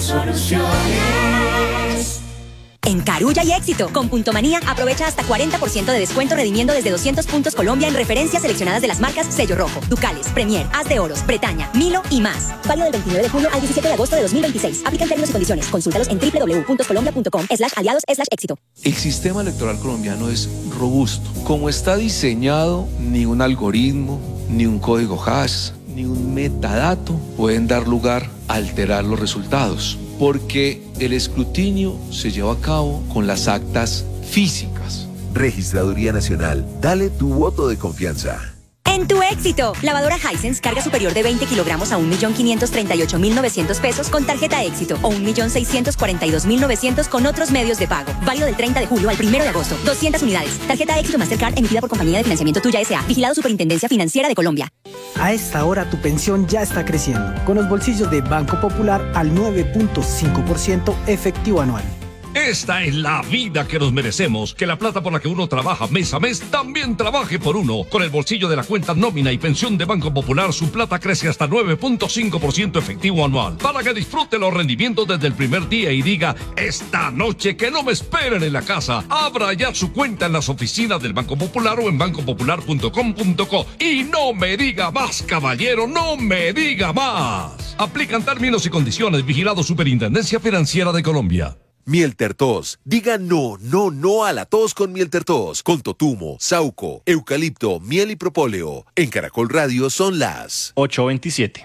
S17: soluciones. En Carulla y Éxito, con Punto Manía, aprovecha hasta cuarenta por ciento de descuento redimiendo desde doscientos puntos Colombia en referencias seleccionadas de las marcas Sello Rojo, Ducales, Premier, Haz de Oros, Bretaña, Milo y más. Válido del veintinueve de junio al diecisiete de agosto de dos mil veintiséis. Aplican términos y condiciones. Consúltalos en doble u doble u doble u punto colombia punto com slash aliados slash éxito.
S18: El sistema electoral colombiano es robusto. Como está diseñado, ni un algoritmo, ni un código hash, ni un metadato pueden dar lugar a alterar los resultados, porque el escrutinio se lleva a cabo con las actas físicas.
S1: Registraduría Nacional, dale tu voto de confianza.
S17: En tu éxito, lavadora Hisense, carga superior de veinte kilogramos a un millón quinientos treinta y ocho mil novecientos pesos con tarjeta éxito o un millón seiscientos cuarenta y dos mil novecientos con otros medios de pago. Válido del treinta de julio al primero de agosto. doscientas unidades. Tarjeta éxito Mastercard emitida por Compañía de Financiamiento Tuya S A. Vigilado Superintendencia Financiera de Colombia.
S19: A esta hora tu pensión ya está creciendo, con los bolsillos de Banco Popular al nueve punto cinco por ciento efectivo anual.
S20: Esta es la vida que nos merecemos, que la plata por la que uno trabaja mes a mes también trabaje por uno. Con el bolsillo de la cuenta nómina y pensión de Banco Popular, su plata crece hasta nueve punto cinco por ciento efectivo anual, para que disfrute los rendimientos desde el primer día y diga, esta noche que no me esperen en la casa. Abra ya su cuenta en las oficinas del Banco Popular o en banco popular punto com punto co. Y no me diga más, caballero, no me diga más. Aplican términos y condiciones. Vigilado Superintendencia Financiera de Colombia.
S1: Miel Tertos. Diga no, no, no a la tos con Miel Tertos. Con totumo, sauco, eucalipto, miel y propóleo. En Caracol Radio son las
S11: ocho veintisiete.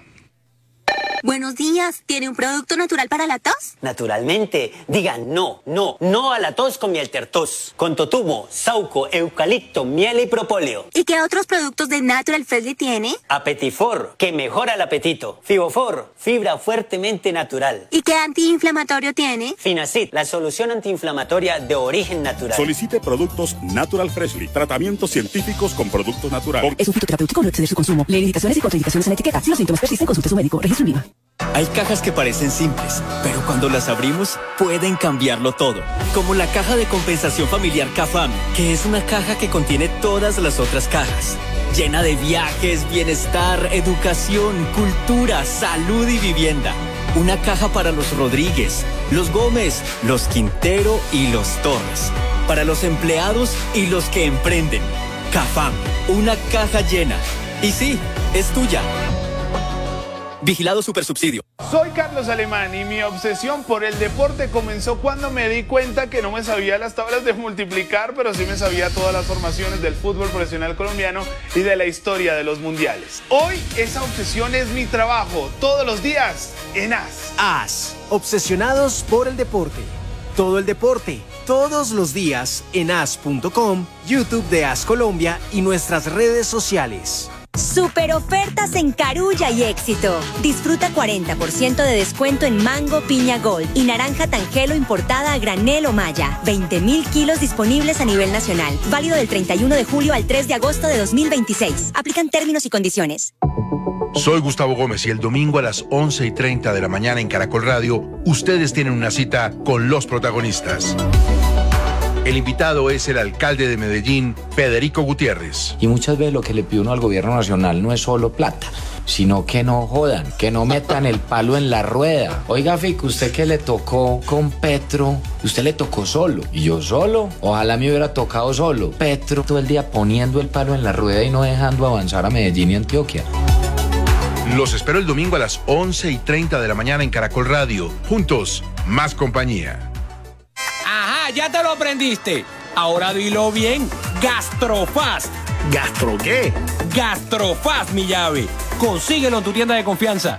S21: Buenos días, ¿tiene un producto natural para la tos?
S22: Naturalmente, digan no, no, no a la tos con Miel Tertos. Con totumo, sauco, eucalipto, miel y propóleo.
S21: ¿Y qué otros productos de Natural Freshly tiene?
S22: Apetifor, que mejora el apetito. Fibofor, fibra fuertemente natural.
S21: ¿Y qué antiinflamatorio tiene?
S22: Finacid, la solución antiinflamatoria de origen natural.
S23: Solicite productos Natural Freshly, tratamientos científicos con productos naturales.
S24: Es un fitoterapéutico, no exceder su consumo. Lee indicaciones y contraindicaciones en etiqueta. Si los síntomas persisten, consulte a su médico. Registro en Viva.
S25: Hay cajas que parecen simples, pero cuando las abrimos pueden cambiarlo todo. Como la caja de compensación familiar CAFAM, que es una caja que contiene todas las otras cajas. Llena de viajes, bienestar, educación, cultura, salud y vivienda. Una caja para los Rodríguez, los Gómez, los Quintero y los Torres. Para los empleados y los que emprenden. CAFAM, una caja llena. Y sí, es tuya. Vigilado Supersubsidio.
S26: Soy Carlos Alemán y mi obsesión por el deporte comenzó cuando me di cuenta que no me sabía las tablas de multiplicar, pero sí me sabía todas las formaciones del fútbol profesional colombiano y de la historia de los mundiales. Hoy esa obsesión es mi trabajo, todos los días en A S.
S27: A S, obsesionados por el deporte. Todo el deporte, todos los días en A S punto com, YouTube de A S Colombia y nuestras redes sociales.
S17: Super ofertas en Carulla y Éxito. Disfruta cuarenta por ciento de descuento en mango piña gold y naranja tangelo importada a granel o malla. veinte mil kilos disponibles a nivel nacional. Válido del treinta y uno de julio al tres de agosto de dos mil veintiséis. Aplican términos y condiciones.
S28: Soy Gustavo Gómez y el domingo a las once y treinta de la mañana en Caracol Radio, ustedes tienen una cita con los protagonistas. El invitado es el alcalde de Medellín, Federico Gutiérrez.
S29: Y muchas veces lo que le pide uno al gobierno nacional no es solo plata, sino que no jodan, que no metan el palo en la rueda. Oiga, Fico, usted que le tocó con Petro, usted le tocó solo. ¿Y yo solo? Ojalá me hubiera tocado solo. Petro todo el día poniendo el palo en la rueda y no dejando avanzar a Medellín y Antioquia.
S28: Los espero el domingo a las once y treinta de la mañana en Caracol Radio. Juntos, más compañía.
S30: Ajá, ya te lo aprendiste. Ahora dilo bien. Gastrofast.
S28: ¿Gastro qué?
S30: Gastrofast, mi llave. Consíguelo en tu tienda de confianza.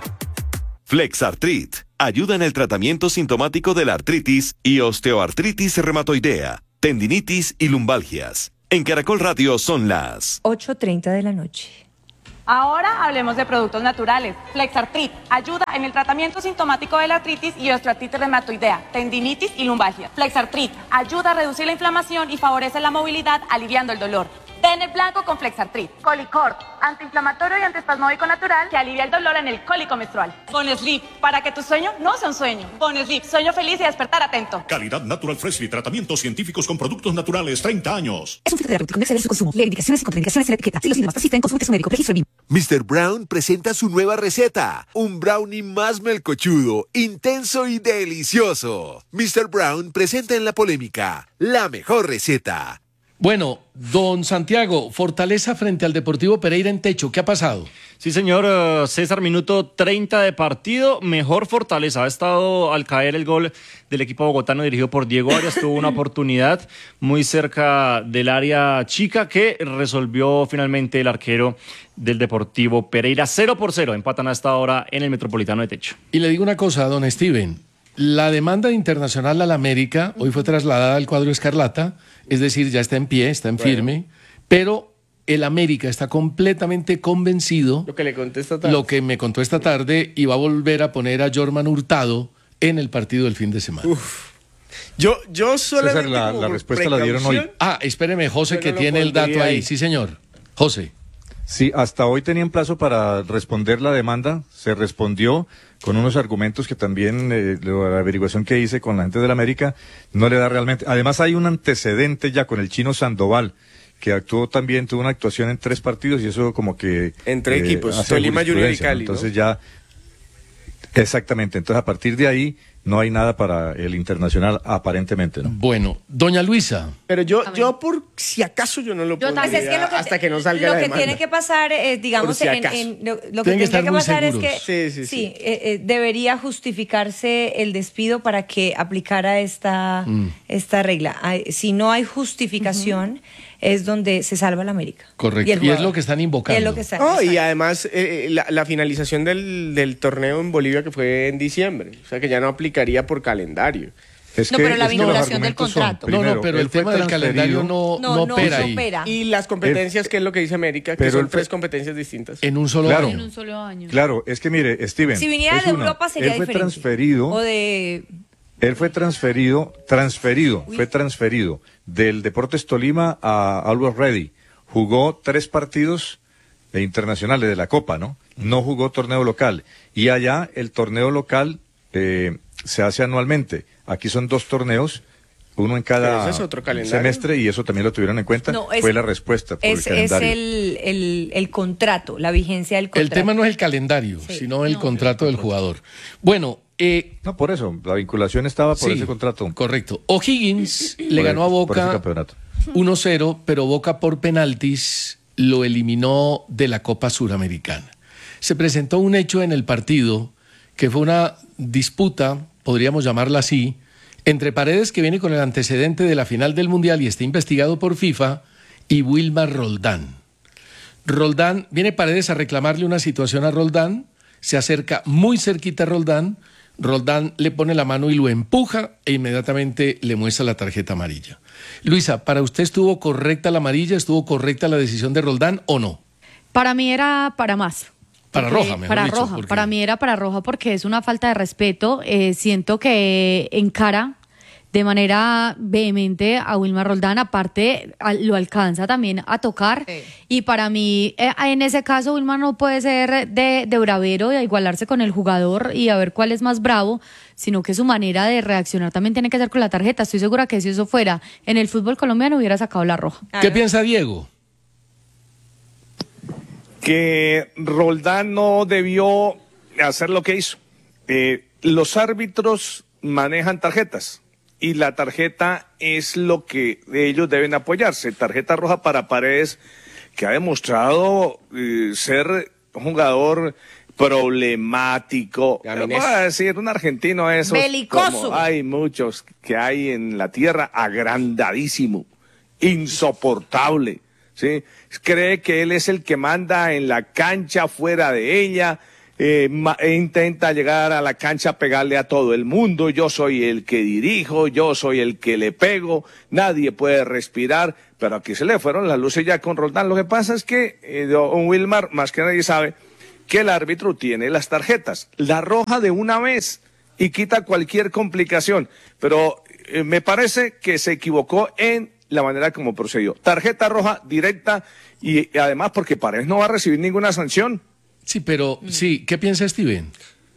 S3: Flexartrit ayuda en el tratamiento sintomático de la artritis y osteoartritis reumatoidea, tendinitis y lumbalgias. En Caracol Radio son las
S9: ocho treinta de la noche.
S4: Ahora hablemos de productos naturales. Flexartrit ayuda en el tratamiento sintomático de la artritis y osteoartritis reumatoidea, tendinitis y lumbalgia. Flexartrit ayuda a reducir la inflamación y favorece la movilidad, aliviando el dolor. Ten el blanco con Flexartrit. Colicort, antiinflamatorio y antiespasmódico natural que alivia el dolor en el cólico menstrual. Bonesleep, para que tu sueño no sea un sueño. Bonesleep, sueño feliz y despertar atento.
S5: Calidad Natural Freshly, tratamientos científicos con productos naturales, treinta años.
S24: Es un fitoterapéutico, no exceder su consumo. Lee indicaciones y contraindicaciones en la etiqueta. Si los síntomas persisten, consulte a su médico. Registro B I M.
S1: mister Brown presenta su nueva receta, un brownie más melcochudo, intenso y delicioso. mister Brown presenta en la polémica la mejor receta.
S6: Bueno, don Santiago, Fortaleza frente al Deportivo Pereira en techo, ¿qué ha pasado?
S11: Sí, señor uh, César, minuto treinta de partido, mejor Fortaleza. Ha estado al caer el gol del equipo bogotano dirigido por Diego Arias, tuvo una oportunidad muy cerca del área chica que resolvió finalmente el arquero del Deportivo Pereira. Cero por cero, empatan hasta ahora en el Metropolitano de Techo.
S6: Y le digo una cosa, don Steven, la demanda internacional al América hoy fue trasladada al cuadro escarlata, es decir, ya está en pie, está en firme, bueno. Pero el América está completamente convencido,
S7: lo que le conté esta tarde,
S6: lo que me contó esta tarde, y va a volver a poner a Jorman Hurtado en el partido del fin de semana.
S7: Uf. Yo, yo solamente
S8: César, la, la respuesta la dieron hoy.
S6: Ah, espéreme, José, que no tiene el dato ahí. ahí. Sí, señor. José.
S8: Sí, hasta hoy tenían plazo para responder la demanda, se respondió con unos argumentos que también eh, la averiguación que hice con la gente del América no le da realmente. Además hay un antecedente ya con el chino Sandoval, que actuó también, tuvo una actuación en tres partidos y eso como que...
S7: Entre eh, equipos, Tolima, Junior y Cali, ¿no?
S8: Entonces ya... Exactamente, entonces a partir de ahí no hay nada para el internacional aparentemente, ¿no?
S6: Bueno, doña Luisa.
S7: Pero yo, yo por si acaso yo no lo puedo
S9: pues es que lo que,
S7: hasta que no salga
S9: lo
S7: la
S9: que
S7: demanda.
S9: tiene que pasar, eh, digamos,
S7: si
S9: en, en, lo, lo que
S6: tiene
S9: tendría que, que pasar
S6: seguros.
S9: es que
S7: sí, sí, sí.
S9: sí eh, eh, debería justificarse el despido para que aplicara esta, mm. esta regla. Hay, si no hay justificación, uh-huh. es donde se salva la América.
S6: Correcto, y, y es lo que están invocando.
S9: Y, es lo que están,
S7: oh, y además eh, la, la finalización del, del torneo en Bolivia que fue en diciembre, o sea que ya no aplicaría por calendario.
S9: Es no, que, pero la vinculación del contrato.
S8: Son, primero,
S6: no, no, pero el tema del calendario no, no, no, no opera ahí.
S7: Opera. Y las competencias, el, que es lo que dice América, que son tres competencias distintas.
S6: En un solo
S8: claro,
S6: año.
S7: En un solo año.
S8: Claro, es que mire, Steven.
S9: Si viniera de
S8: una,
S9: Europa sería
S8: él fue
S9: diferente.
S8: Transferido,
S9: o de...
S8: Él fue transferido, transferido, Uy. fue transferido del Deportes Tolima a Always Ready. Jugó tres partidos de internacionales de la Copa, ¿no? No jugó torneo local. Y allá el torneo local eh, se hace anualmente. Aquí son dos torneos, uno en cada
S7: es otro
S8: semestre, y eso también lo tuvieron en cuenta.
S9: No, es,
S8: fue la respuesta por
S9: es,
S8: el calendario.
S9: Es el, el, el contrato, la vigencia del contrato.
S6: El tema no es el calendario, sí. sino el no, contrato del jugador. Bueno, eh,
S8: no, por eso, la vinculación estaba por sí, ese contrato.
S6: Correcto. O'Higgins le ganó a Boca uno cero, pero Boca por penaltis lo eliminó de la Copa Suramericana. Se presentó un hecho en el partido que fue una disputa, podríamos llamarla así, entre Paredes, que viene con el antecedente de la final del Mundial y está investigado por FIFA, y Wilmar Roldán. Roldán, viene Paredes a reclamarle una situación a Roldán, se acerca muy cerquita a Roldán, Roldán le pone la mano y lo empuja e inmediatamente le muestra la tarjeta amarilla. Luisa, ¿para usted estuvo correcta la amarilla, estuvo correcta la decisión de Roldán o no?
S10: Para mí era para más.
S6: Para
S10: porque,
S6: roja, mejor
S10: para
S6: dicho,
S10: roja,
S6: porque...
S10: para mí era para roja porque es una falta de respeto. Eh, siento que encara de manera vehemente a Wilmar Roldán, aparte a, lo alcanza también a tocar, sí. Y para mí eh, en ese caso Wilmar no puede ser de, de bravero y a igualarse con el jugador y a ver cuál es más bravo, sino que su manera de reaccionar también tiene que ser con la tarjeta. Estoy segura que si eso fuera en el fútbol colombiano hubiera sacado la roja.
S6: ¿Qué piensa Diego?
S12: Que Roldán no debió hacer lo que hizo. Eh, los árbitros manejan tarjetas y la tarjeta es lo que ellos deben apoyarse. Tarjeta roja para Paredes, que ha demostrado eh, ser un jugador problemático. Voy a decir, un argentino esos.
S9: Belicoso.
S12: Como hay muchos que hay en la tierra, agrandadísimo, insoportable. ¿sí? Cree que él es el que manda en la cancha, fuera de ella, eh, ma- e intenta llegar a la cancha a pegarle a todo el mundo. Yo soy el que dirijo, yo soy el que le pego, nadie puede respirar, pero aquí se le fueron las luces ya con Roldán. Lo que pasa es que eh, don Wilmar, más que nadie sabe, que el árbitro tiene las tarjetas, la roja de una vez y quita cualquier complicación, pero eh, me parece que se equivocó en la manera como procedió. Tarjeta roja directa y, y además porque Paredes no va a recibir ninguna sanción.
S6: Sí, pero sí, ¿qué piensa Steven?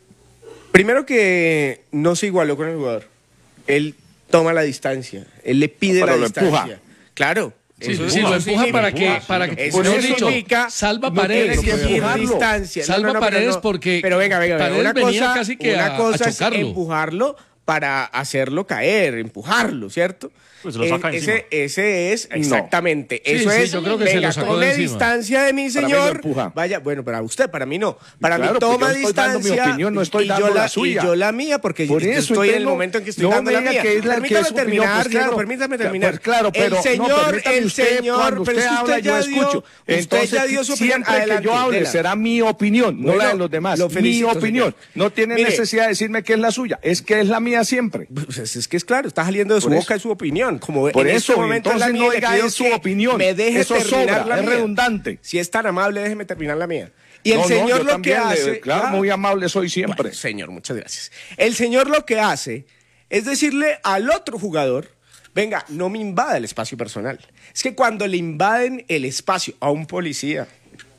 S7: Primero que no se igualó con el jugador. Él toma la distancia, él le pide
S12: Pero
S7: la
S12: lo
S7: distancia.
S12: empuja.
S7: Claro.
S6: Sí,
S7: eso
S6: sí,
S7: eso
S6: lo empuja
S7: significa-
S6: para que, para que,
S7: eso
S6: mejor dicho,
S7: significa
S6: salva
S7: no
S6: Paredes.
S7: tiene que
S6: porque-
S7: ir distancia. No,
S6: Salva
S7: no, no, pero
S6: Paredes
S7: no.
S6: porque
S7: Pero venga, venga, venga.
S6: Paredes
S7: Una
S6: venía
S7: cosa,
S6: casi que
S7: una
S6: a- a
S7: cosa es
S6: chocarlo.
S7: empujarlo para hacerlo caer, empujarlo, ¿cierto?
S11: Pues se lo saca
S7: Eh,
S11: encima.
S7: ese, ese es,
S12: No.
S7: exactamente.
S6: Sí,
S7: Eso
S6: sí,
S7: es,
S6: yo creo que se
S7: venga,
S6: lo sacó
S7: tome
S6: de encima.
S7: distancia de mi
S12: Para mí lo
S7: señor.
S12: empuja.
S7: Vaya, bueno, para usted, para mí no. Para
S12: Claro,
S7: mí
S12: pues
S7: toma
S12: yo estoy dando mi
S7: distancia.
S12: opinión, no estoy
S7: y
S12: dando
S7: yo
S12: la
S7: la
S12: suya.
S7: Y yo la mía, porque
S12: Por
S7: yo
S12: eso,
S7: estoy en
S12: entonces
S7: el
S12: no-
S7: momento en que estoy
S12: no
S7: dando
S12: me
S7: la
S12: diga
S7: mía.
S12: que es la- que
S7: Permítame
S12: es su opinión,
S7: terminar,
S12: pues
S7: Diego,
S12: claro.
S7: permítame
S12: Pues
S7: terminar.
S12: claro, pero
S7: el
S12: no,
S7: señor,
S12: permítame
S7: el
S12: usted,
S7: señor,
S12: cuando
S7: pero
S12: usted
S7: es que
S12: habla,
S7: usted
S12: yo
S7: ya
S12: escucho.
S7: dio, usted
S12: Entonces,
S7: ya dio su opinión.
S12: siempre que
S7: Adelante,
S12: yo hable
S7: dela.
S12: será mi opinión, no
S7: Bueno,
S12: la de los demás.
S7: lo
S12: Mi
S7: felicito,
S12: opinión.
S7: señor.
S12: No tiene
S7: Mire,
S12: necesidad de decirme que es la suya, es que es la mía siempre.
S7: Pues es que es claro, está saliendo de su
S12: Por
S7: boca
S12: eso.
S7: su opinión. Como
S12: Por
S7: en
S12: eso,
S7: este momento es la
S12: entonces
S7: mía,
S12: no
S7: le
S12: diga
S7: pido
S12: es su
S7: que
S12: opinión.
S7: Me deje
S12: Eso
S7: terminar
S12: sobra,
S7: la
S12: es
S7: mía.
S12: redundante.
S7: Si es tan amable, déjeme terminar la mía. Y el
S12: No, no,
S7: señor
S12: yo
S7: lo que
S12: también le-
S7: hace...
S12: claro,
S7: Ah,
S12: muy amable soy siempre.
S7: bueno, señor, muchas gracias. El señor lo que hace es decirle al otro jugador, venga, no me invada el espacio personal. Es que cuando le invaden el espacio a un policía,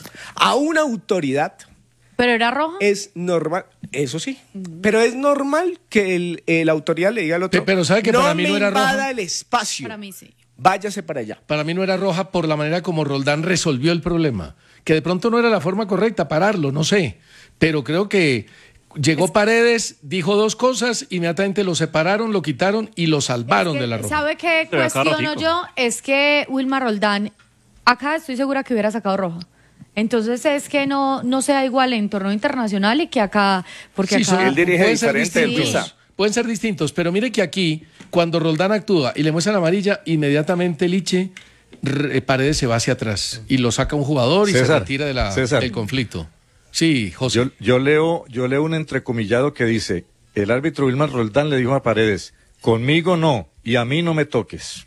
S7: a una autoridad,
S10: ¿Pero era roja?
S7: es normal, eso sí, pero es normal que el, eh, la autoridad le diga al otro,
S6: Pe- pero ¿sabe que
S7: no
S6: para mí
S7: me
S6: no era
S7: invada
S6: roja?
S7: el espacio,
S10: Para mí sí.
S7: váyase para allá.
S6: Para mí no era roja por la manera como Roldán resolvió el problema. Que de pronto no era la forma correcta, pararlo, no sé. Pero creo que llegó Paredes, dijo dos cosas, inmediatamente lo separaron, lo quitaron y lo salvaron
S10: Es que,
S6: de la roja.
S10: ¿Sabe qué
S11: Pero acá
S10: cuestiono
S11: ratico.
S10: yo? Es que Wilmar Roldán, acá estoy segura que hubiera sacado roja. Entonces es que no, no sea igual en torneo internacional y que acá, porque
S6: Sí,
S10: acá...
S6: son-
S12: Él dirige
S6: pueden ser
S12: diferente del
S6: distintos,
S12: Pisa.
S6: pueden ser distintos, pero mire que aquí, cuando Roldán actúa y le muestran amarilla, inmediatamente Liche, re- Paredes se va hacia atrás y lo saca un jugador y se
S8: César,
S6: retira de la-
S8: César.
S6: del conflicto. Sí, José.
S8: Yo, yo leo, yo leo un entrecomillado que dice, el árbitro Wilmar Roldán le dijo a Paredes, conmigo no, y a mí no me toques.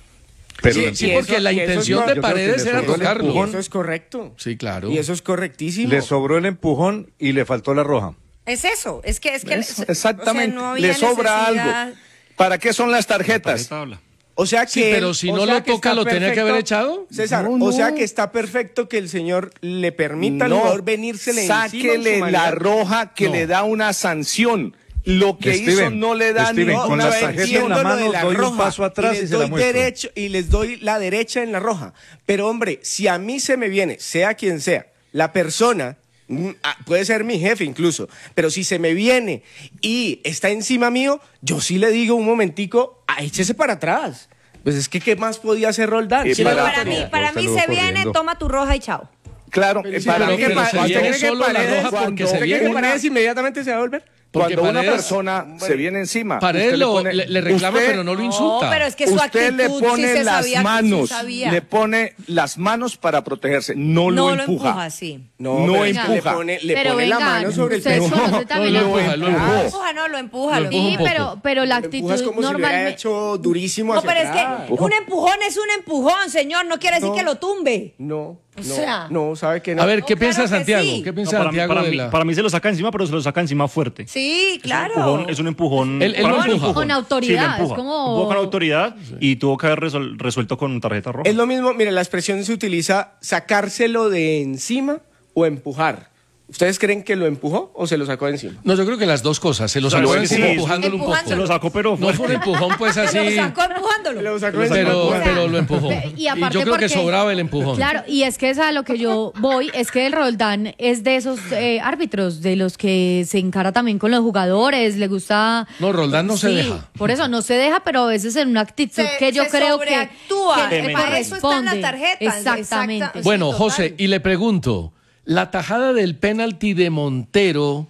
S8: Pero
S6: Sí,
S8: le
S6: sí,
S8: empujó.
S6: porque la
S7: y eso es
S6: intención
S7: cor-
S6: de
S8: yo creo que
S6: Paredes
S8: le
S6: era
S8: sobró el
S6: tocarlo.
S8: empujón.
S7: Eso es correcto.
S6: Sí, claro.
S7: Y eso es correctísimo.
S8: Le sobró el empujón y le faltó la roja.
S9: Es eso, es que es que
S12: Eso,
S9: o sea,
S12: exactamente,
S9: no había
S12: le sobra
S9: necesidad.
S12: algo. ¿Para qué son las tarjetas?
S11: Esta habla.
S7: O sea que
S6: Sí, pero
S7: él-
S6: si
S7: o
S6: no
S7: sea
S6: lo
S7: que
S6: toca,
S7: está
S6: ¿lo tenía que
S7: perfecto.
S6: haber echado?
S7: César,
S12: No,
S7: o sea
S12: no.
S7: que está perfecto que el señor le permita al
S12: No,
S7: jugador venírsele encima en su
S12: sáquele
S7: manera.
S12: la roja que
S6: No.
S12: le da una sanción. Lo que hizo
S8: Steven,
S12: no le da
S8: Steven,
S12: ni
S8: con
S12: una
S8: la tarjeta en la
S7: Entiendo lo
S8: mano,
S7: de la
S8: doy un
S7: roja,
S8: paso atrás
S7: y
S8: y
S7: les
S8: se la
S7: doy
S8: muestro.
S7: derecho y les doy la derecha en la roja. Pero hombre, si a mí se me viene, sea quien sea, la persona, mm, ah, puede ser mi jefe incluso, pero si se me viene y está encima mío, yo sí le digo un momentico, ah, échese para atrás. Pues es que ¿qué más podía hacer Roldán?
S12: Y
S7: Sí,
S9: Pero
S7: la
S12: para-
S9: para mí,
S7: autoridad.
S9: para
S8: Usted
S9: mí
S8: lo va
S9: se viene,
S8: corriendo.
S9: toma tu roja y chao.
S12: Claro,
S6: Pero
S12: eh,
S6: sí,
S12: para
S6: pero-
S12: mí
S6: pero
S12: pa-
S6: se
S12: cuando-
S6: viene
S7: ¿Usted cree que
S6: solo la
S7: Paredes-
S6: roja porque
S12: cuando
S6: se
S7: ¿Usted cree que
S6: viene.
S7: Paredes inmediatamente se va a volver?
S6: Porque
S12: Cuando una
S6: Paredes-
S12: persona se viene encima,
S6: Paredes
S12: usted le
S6: lo-
S12: pone-
S6: le, le reclama,
S12: usted-
S6: pero no lo insulta.
S9: No, pero es que su
S12: usted
S9: actitud
S12: le
S9: sí
S12: pone
S9: se
S12: las
S9: sabía, sí
S12: manos,
S9: sabía.
S12: le pone las manos para protegerse, no,
S9: No
S12: lo
S9: lo
S12: empuja.
S9: empuja, sí.
S7: No,
S12: No
S7: pero es que le
S12: empuja.
S7: pone, le
S10: Pero
S7: pone la
S10: venga,
S7: mano sobre el
S10: ustedes
S7: pecho.
S10: conocen también
S6: lo
S10: la-
S6: empuja, lo
S9: No
S6: empuja.
S9: lo empuja, no, lo empuja.
S6: Lo
S9: Lo
S6: empuja
S10: Sí,
S6: un poco.
S10: pero, pero la
S7: Lo empujas
S10: actitud
S7: como si lo hubiera
S10: normalmente...
S7: hecho durísimo
S9: No,
S7: hacia
S9: pero es
S7: atrás.
S9: que un empujón es un empujón, señor. No quiere decir
S7: No.
S9: que lo tumbe.
S7: No,
S9: O
S7: no,
S9: sea.
S7: no, sabe que no.
S6: A ver, ¿qué
S9: No,
S6: piensa
S9: claro que
S6: Santiago?
S9: sí.
S6: ¿Qué
S11: No,
S6: piensa
S11: para, mí,
S6: Santiago
S11: para,
S6: de
S11: mí,
S6: la...?
S11: para mí se lo saca encima, pero se lo saca encima fuerte.
S9: Sí, claro.
S11: Empujón, es un empujón.
S6: Él- él
S11: para
S6: lo
S11: mí es un
S6: empuja.
S11: empujón.
S10: Con autoridad,
S11: Sí, lo empuja.
S10: es como-
S11: Empuja con autoridad y tuvo que haber resol- resuelto con tarjeta roja.
S7: Es lo mismo, mire, la expresión se utiliza sacárselo de encima o empujar. ¿Ustedes creen que lo empujó o se lo sacó de encima?
S6: No, yo creo que las dos cosas. Se lo
S11: O sea,
S6: sacó
S11: sí,
S6: encima
S11: sí,
S6: empujándolo un poco.
S9: empujándolo.
S11: Se lo sacó, pero
S6: No fue un empujón, pues así.
S9: Se lo sacó empujándolo.
S7: Lo sacó
S6: Pero,
S7: encima.
S9: O sea,
S6: pero lo empujó.
S10: Y
S6: Y,
S10: aparte
S6: yo creo que
S10: porque-
S6: sobraba el empujón.
S10: Claro, y es que es a lo que yo voy, es que el Roldán es de esos eh, árbitros, de los que se encara también con los jugadores, le gusta...
S6: No, Roldán no se
S10: Sí,
S6: deja.
S10: Por eso no se deja, pero a veces en una actitud
S9: Se-
S10: que yo
S9: se
S10: creo que,
S9: sobreactúa.
S10: que
S11: Tremendo.
S9: Para eso están las
S10: corresponde.
S9: tarjetas.
S10: Exactamente.
S9: Exacta-
S6: Bueno,
S9: sí, total.
S6: José, y le pregunto, ¿la tajada del penalti de Montero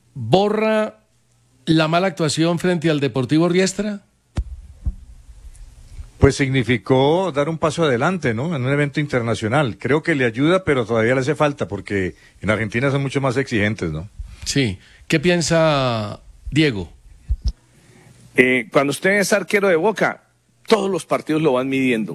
S6: borra la mala actuación frente al Deportivo Riestra?
S8: Pues significó dar un paso adelante, ¿no? En un evento internacional. Creo que le ayuda, pero todavía le hace falta, porque en Argentina son mucho más exigentes, ¿no?
S6: Sí. ¿Qué piensa Diego?
S12: Eh, cuando usted es arquero de Boca, todos los partidos lo van midiendo.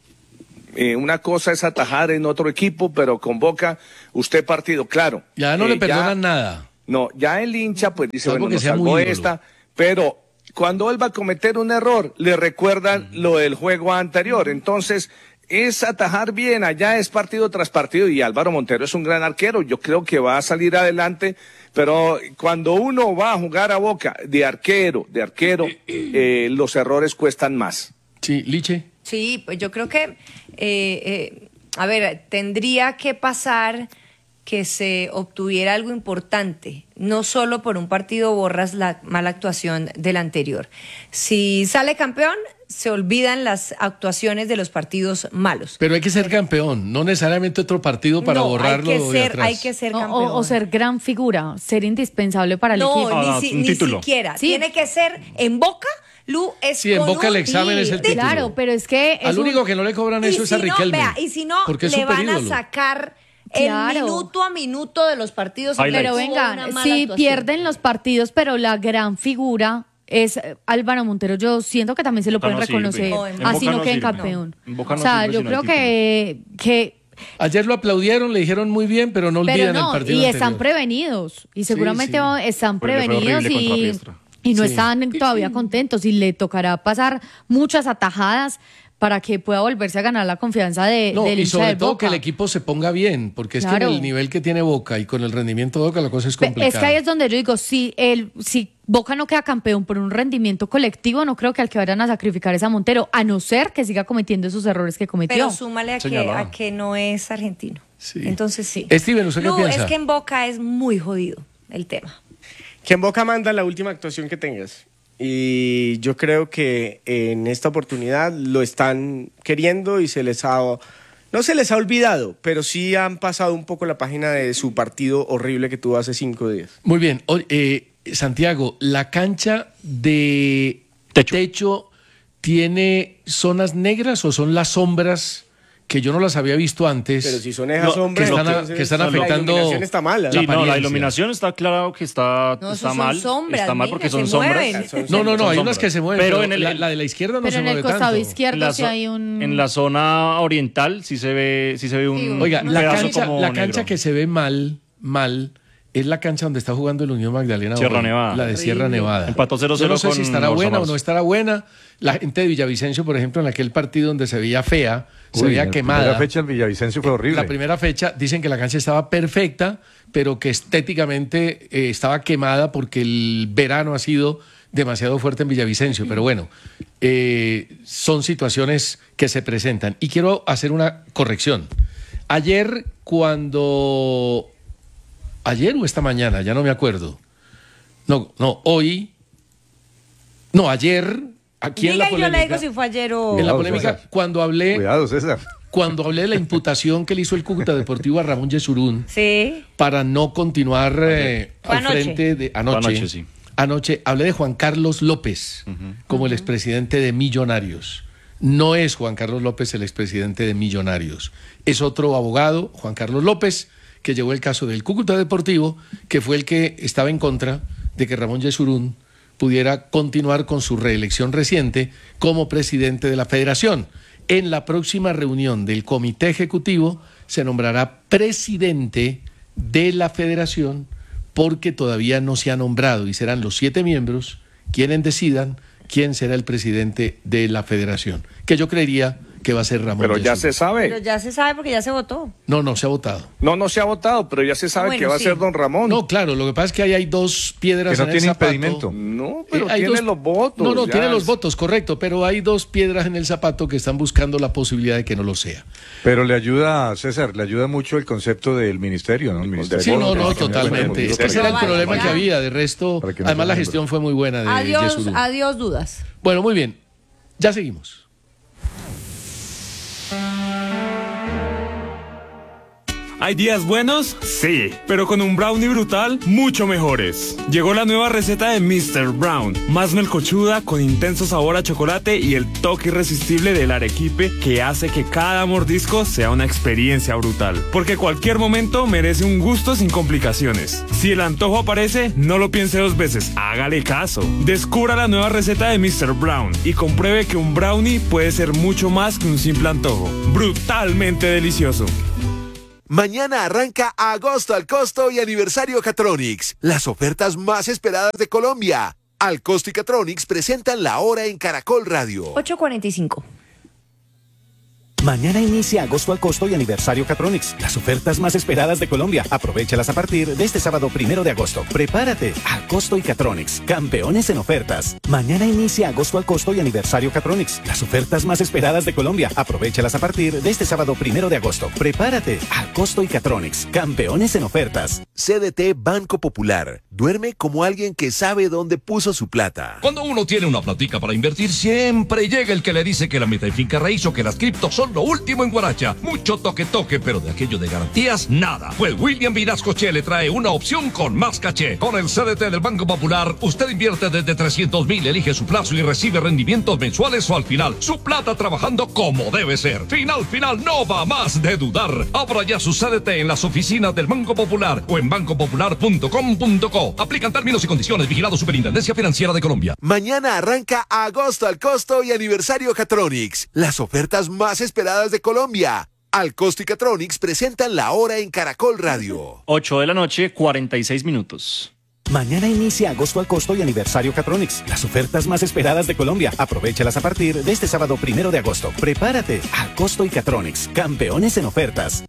S12: Eh, una cosa es atajar en otro equipo, pero con Boca, usted partido, claro.
S6: Ya no
S12: eh,
S6: le perdonan
S12: ya,
S6: nada.
S12: No, ya el hincha pues dice,
S6: Salvo
S12: bueno,
S6: que
S12: nos
S6: sea
S12: salvó
S6: muy ídolo.
S12: esta, pero cuando él va a cometer un error, le recuerdan mm. lo del juego anterior. Entonces, es atajar bien, allá es partido tras partido, y Álvaro Montero es un gran arquero, yo creo que va a salir adelante, pero cuando uno va a jugar a Boca de arquero, de arquero, eh, los errores cuestan más.
S6: Sí, Liche.
S9: Sí, pues yo creo que, eh, eh, a ver, tendría que pasar que se obtuviera algo importante. No solo por un partido borras la mala actuación del anterior. Si sale campeón, se olvidan las actuaciones de los partidos malos.
S6: Pero hay que ser campeón, no necesariamente otro partido para
S9: no,
S6: borrarlo
S9: hay que
S6: de
S9: ser,
S6: atrás.
S9: hay que ser
S10: No,
S9: campeón.
S10: o, o ser gran figura, ser indispensable para el
S9: no,
S10: equipo.
S9: ni,
S11: Ah,
S9: si-
S11: un
S9: ni
S11: título.
S9: siquiera.
S10: Sí.
S9: Tiene que ser en Boca. Lu es
S6: Sí, en
S9: con
S6: Boca el
S9: un
S6: examen es el
S9: título.
S6: título.
S10: Claro, pero es que es
S6: Al
S10: un-
S6: único que no le cobran
S9: Y
S6: eso es
S9: si
S6: a
S9: no,
S6: Riquelme.
S9: vea, y si no,
S6: porque es
S9: le van a
S6: superídolo.
S9: sacar
S10: Claro.
S9: el minuto a minuto de los partidos.
S11: Highlights.
S10: Pero
S9: Hubo
S10: venga,
S9: una mala
S10: si
S9: actuación.
S10: pierden los partidos, pero la gran figura es eh, Álvaro Montero, yo siento que también se lo
S11: Boca
S10: pueden
S11: no sirve.
S10: reconocer,
S9: No, en
S10: así
S11: Boca
S10: no
S11: no
S10: queden
S11: sirve.
S10: campeón.
S11: En Boca no
S10: o sea,
S11: sirve
S10: yo
S11: sino
S10: creo
S11: el
S10: que, que
S6: Ayer lo aplaudieron, le dijeron muy bien, pero no
S10: pero
S6: olvidan
S10: no,
S6: el partido
S10: y
S6: anterior.
S10: están prevenidos, y seguramente
S6: sí.
S10: están
S11: Pues le fue
S10: prevenidos
S11: horrible contra
S10: y,
S11: Riestra.
S10: y no
S6: Sí.
S10: están todavía contentos, y le tocará pasar muchas atajadas para que pueda volverse a ganar la confianza de,
S6: No,
S10: del
S6: y
S10: hincha
S6: sobre
S10: de
S6: todo
S10: Boca.
S6: que el equipo se ponga bien, porque es
S10: Claro.
S6: que en el nivel que tiene Boca y con el rendimiento de Boca la cosa es
S10: Pe-
S6: complicada.
S10: Es que ahí es donde yo digo, si, el, si Boca no queda campeón por un rendimiento colectivo, no creo que al que vayan a sacrificar es a Montero, a no ser que siga cometiendo esos errores que cometió.
S9: Pero súmale a que,
S11: Señalada.
S9: a que no es argentino.
S6: Sí.
S9: Entonces sí.
S6: Steven, ¿usted qué
S9: Lu,
S6: piensa?
S9: es que en Boca es muy jodido el tema.
S7: Que en Boca manda la última actuación que tengas. Y yo creo que en esta oportunidad lo están queriendo y se les ha... No se les ha olvidado, pero sí han pasado un poco la página de su partido horrible que tuvo hace cinco días.
S6: Muy bien. O- eh, Santiago, ¿la cancha de
S11: Techo.
S6: techo tiene zonas negras o son las sombras que yo no las había visto antes?
S7: Pero si son esas
S11: No,
S7: sombras,
S6: que están a-
S7: entonces
S6: que están
S7: la
S6: afectando
S7: iluminación está mala.
S11: Sí, no, la
S6: apariencia.
S11: iluminación está claro que está,
S9: No, eso
S11: está
S9: son
S11: mal.
S9: sombras,
S11: está mal
S9: mira,
S11: porque son
S9: se
S11: sombras.
S9: mueven.
S7: Son
S6: No, no, no,
S11: Son
S6: hay
S11: sombras.
S6: unas que se mueven,
S11: Pero
S6: pero,
S11: en el-
S6: la, la de la izquierda no
S10: Pero
S6: se
S10: en
S6: mueve
S10: el costado
S6: tanto.
S10: izquierdo
S11: En la,
S10: sí
S11: zo-
S10: hay un...
S11: en la zona oriental sí se ve, sí se ve un,
S6: Oiga,
S11: un
S6: la
S11: pedazo
S6: cancha,
S11: como
S6: la
S11: negro.
S6: cancha que se ve mal, mal, es la cancha donde está jugando el Unión Magdalena.
S11: Sierra
S6: hoy,
S11: Nevada.
S6: La de Sierra
S9: Horrible.
S6: Nevada.
S11: Empató cero
S6: Yo
S11: cero
S6: no sé
S11: con
S6: si estará
S11: Orsa
S6: buena o
S11: Mars.
S6: no estará buena. La gente de Villavicencio, por ejemplo, en aquel partido donde se veía fea, se
S8: Uy,
S6: veía
S8: la
S6: quemada.
S8: primera fecha el Villavicencio fue horrible.
S6: La primera fecha dicen que la cancha estaba perfecta, pero que estéticamente eh, estaba quemada porque el verano ha sido demasiado fuerte en Villavicencio. Pero bueno, eh, son situaciones que se presentan. Y quiero hacer una corrección. Ayer cuando... Ayer o esta mañana, ya no me acuerdo. No, no, hoy... No, ayer, aquí en
S9: Diga
S6: la
S9: y yo le
S6: polémica...
S9: digo si fue ayer o...
S6: En la
S8: Cuidado,
S6: polémica,
S8: César.
S6: cuando hablé...
S8: Cuidado, César.
S6: Cuando hablé de la imputación que le hizo el Cúcuta Deportivo a Ramón Yesurún
S9: Sí.
S6: para no continuar eh,
S9: Fue
S6: al
S9: anoche.
S6: frente de anoche,
S11: Fue anoche, sí.
S6: anoche hablé de Juan Carlos López como el expresidente de Millonarios. No es Juan Carlos López el expresidente de Millonarios. Es otro abogado, Juan Carlos López, que llevó el caso del Cúcuta Deportivo, que fue el que estaba en contra de que Ramón Yesurún pudiera continuar con su reelección reciente como presidente de la federación. En la próxima reunión del comité ejecutivo se nombrará presidente de la federación porque todavía no se ha nombrado y serán los siete miembros quienes decidan quién será el presidente de la federación, que yo creería que va a ser Ramón
S12: Pero ya
S6: Yesurún.
S12: se sabe.
S9: Pero ya se sabe porque ya se votó.
S6: No, no se ha votado.
S12: No, no se ha votado, pero ya se sabe
S9: Bueno,
S12: que va
S9: sí.
S12: a ser don Ramón.
S6: No, claro, lo que pasa es que ahí hay dos piedras
S8: Que no
S6: en el
S8: tiene
S6: zapato.
S8: impedimento.
S12: No, pero
S6: Eh, hay
S12: tiene
S6: dos-
S12: los votos.
S6: No, no,
S12: ya.
S6: tiene los votos, correcto, pero hay dos piedras en el zapato que están buscando la posibilidad de que no lo sea.
S8: Pero le ayuda, César, le ayuda mucho el concepto del ministerio, ¿no? El ministerio.
S6: Sí, no, no,
S8: Para que
S6: totalmente.
S8: haya
S6: Ese era el
S9: Vale,
S6: problema
S9: ya.
S6: que había. De resto,
S8: Para que no
S6: además la
S8: sea
S6: gestión fue muy buena de
S9: Adiós,
S6: Yesurún.
S9: adiós dudas.
S6: Bueno, muy bien. Ya seguimos.
S2: ¿Hay días buenos? Sí, pero con un brownie brutal, mucho mejores. Llegó la nueva receta de mister Brown, más melcochuda, con intenso sabor a chocolate y el toque irresistible del arequipe que hace que cada mordisco sea una experiencia brutal. Porque cualquier momento merece un gusto sin complicaciones. Si el antojo aparece, no lo piense dos veces, hágale caso. Descubra la nueva receta de mister Brown y compruebe que un brownie puede ser mucho más que un simple antojo. Brutalmente delicioso.
S1: Mañana arranca Agosto al Costo y Aniversario Catronics, las ofertas más esperadas de Colombia. Al Costo y Catronics presentan la hora en Caracol Radio.
S9: ocho cuarenta y cinco.
S13: Mañana inicia Agosto al Costo y Aniversario Catronics, las ofertas más esperadas de Colombia. Aprovéchalas a partir de este sábado primero de agosto. Prepárate, al Costo y Catronics, campeones en ofertas. Mañana inicia Agosto al Costo y Aniversario Catronics, las ofertas más esperadas de Colombia. Aprovéchalas a partir de este sábado primero de agosto. Prepárate, al Costo y Catronics, campeones en ofertas.
S1: C D T Banco Popular. Duerme como alguien que sabe dónde puso su plata.
S14: Cuando uno tiene una platica para invertir, siempre llega el que le dice que la meta en finca raíz o que las criptos son lo último en Guaracha. Mucho toque toque, pero de aquello de garantías, nada. Pues William Vinascoche le trae una opción con más caché. Con el C D T del Banco Popular, usted invierte desde trescientos mil, elige su plazo y recibe rendimientos mensuales o al final. Su plata trabajando como debe ser. Final, final, no va más de dudar. Abra ya su C D T en las oficinas del Banco Popular o en banco popular punto com punto co. Aplican términos y condiciones. Vigilado Superintendencia Financiera de Colombia.
S1: Mañana arranca Agosto al Costo y Aniversario Catronics, las ofertas más esperadas de Colombia. Al Costo y Catronics presentan la hora en Caracol Radio.
S11: ocho de la noche, cuarenta y seis minutos.
S13: Mañana inicia Agosto al Costo y Aniversario Catronics, las ofertas más esperadas de Colombia. Aprovéchalas a partir de este sábado primero de agosto. Prepárate, al Costo y Catronics, campeones en ofertas.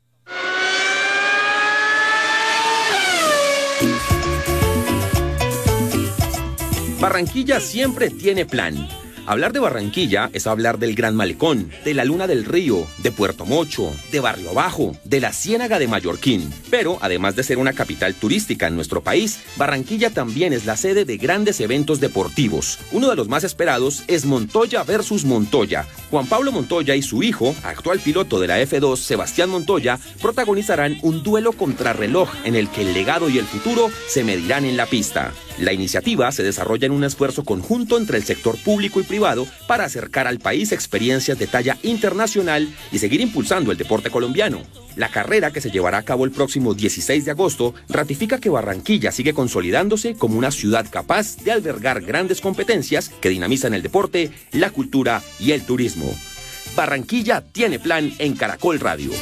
S15: Barranquilla siempre tiene plan. Hablar de Barranquilla es hablar del Gran Malecón, de la Luna del Río, de Puerto Mocho, de Barrio Bajo, de la Ciénaga de Mallorquín. Pero, además de ser una capital turística en nuestro país, Barranquilla también es la sede de grandes eventos deportivos. Uno de los más esperados es Montoya versus Montoya. Juan Pablo Montoya y su hijo, actual piloto de la F dos, Sebastián Montoya, protagonizarán un duelo contrarreloj en el que el legado y el futuro se medirán en la pista. La iniciativa se desarrolla en un esfuerzo conjunto entre el sector público y privado para acercar al país experiencias de talla internacional y seguir impulsando el deporte colombiano. La carrera, que se llevará a cabo el próximo dieciséis de agosto, ratifica que Barranquilla sigue consolidándose como una ciudad capaz de albergar grandes competencias que dinamizan el deporte, la cultura y el turismo. Barranquilla tiene plan en Caracol Radio.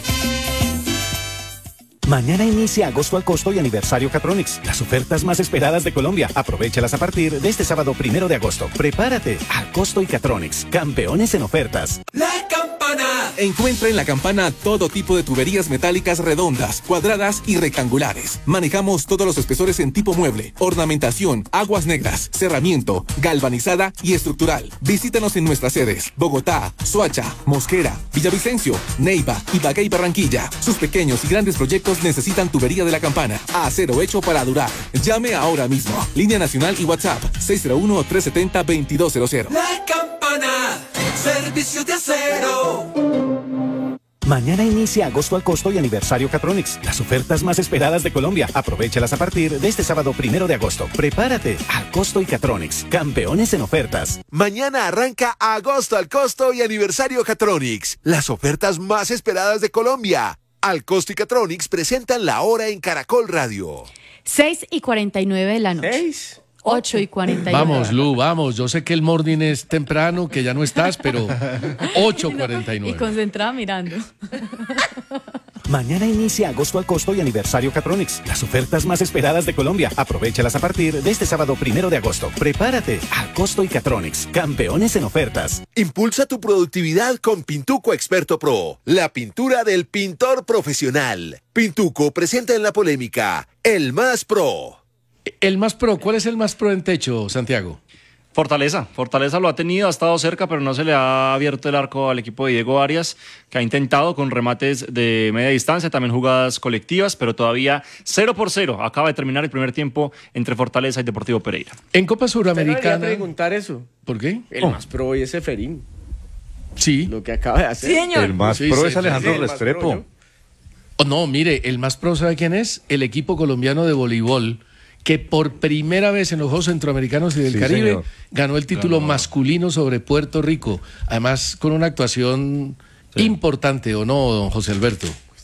S13: Mañana inicia Agosto al Costo y Aniversario Catronics, las ofertas más esperadas de Colombia. Aprovéchalas a partir de este sábado primero de agosto. Prepárate, al Costo y Catronics, campeones en ofertas.
S16: La Campana. Encuentra en La Campana todo tipo de tuberías metálicas redondas, cuadradas y rectangulares. Manejamos todos los espesores en tipo mueble, ornamentación, aguas negras, cerramiento, galvanizada y estructural. Visítanos en nuestras sedes: Bogotá, Soacha, Mosquera, Villavicencio, Neiva, Ibagué y Barranquilla. Sus pequeños y grandes proyectos necesitan tubería de La Campana. Acero hecho para durar. Llame ahora mismo. Línea nacional y WhatsApp seis cero uno, tres siete cero, dos dos cero cero. La Campana. Servicios de acero.
S13: Mañana inicia Agosto al Costo y Aniversario Catronics, las ofertas más esperadas de Colombia. Aprovéchalas a partir de este sábado primero de agosto. Prepárate, al Costo y Catronics, campeones en ofertas.
S1: Mañana arranca Agosto al Costo y Aniversario Catronics, las ofertas más esperadas de Colombia. Al Costo y Catronics presentan la hora en Caracol Radio.
S10: seis y cuarenta y nueve de la noche.
S7: ¿seis?
S10: ocho y cuarenta y nueve.
S6: Vamos, Lu, vamos. Yo sé que el morning es temprano, que ya no estás, pero ocho y cuarenta y nueve.
S10: Y concentrada mirando.
S13: Mañana inicia Agosto al Costo y Aniversario Catronics, las ofertas más esperadas de Colombia. Aprovéchalas a partir de este sábado primero de agosto. Prepárate, al Costo y Catronics, campeones en ofertas.
S1: Impulsa tu productividad con Pintuco Experto Pro, la pintura del pintor profesional. Pintuco presenta en la polémica el más pro.
S6: El más pro, ¿cuál es el más pro en techo, Santiago?
S11: Fortaleza, Fortaleza lo ha tenido, ha estado cerca, pero no se le ha abierto el arco al equipo de Diego Arias, que ha intentado con remates de media distancia, también jugadas colectivas, pero todavía cero por cero. Acaba de terminar el primer tiempo entre Fortaleza y Deportivo Pereira.
S6: En Copa Suramericana.
S7: Te preguntar eso.
S6: ¿Por qué?
S7: El
S6: oh.
S7: más pro hoy es Seferín.
S6: Sí.
S7: Lo que acaba de hacer.
S13: Sí, señor.
S8: El más
S6: Sí,
S8: pro
S6: sí,
S8: es Alejandro
S7: sí,
S8: Restrepo.
S6: Oh, no, mire, el más pro, ¿sabe quién es? El equipo colombiano de voleibol, que por primera vez en los Juegos Centroamericanos y del
S8: Sí,
S6: Caribe
S8: señor.
S6: ganó el título
S8: Ganó.
S6: masculino sobre Puerto Rico. Además, con una actuación importante, ¿o no, don José Alberto?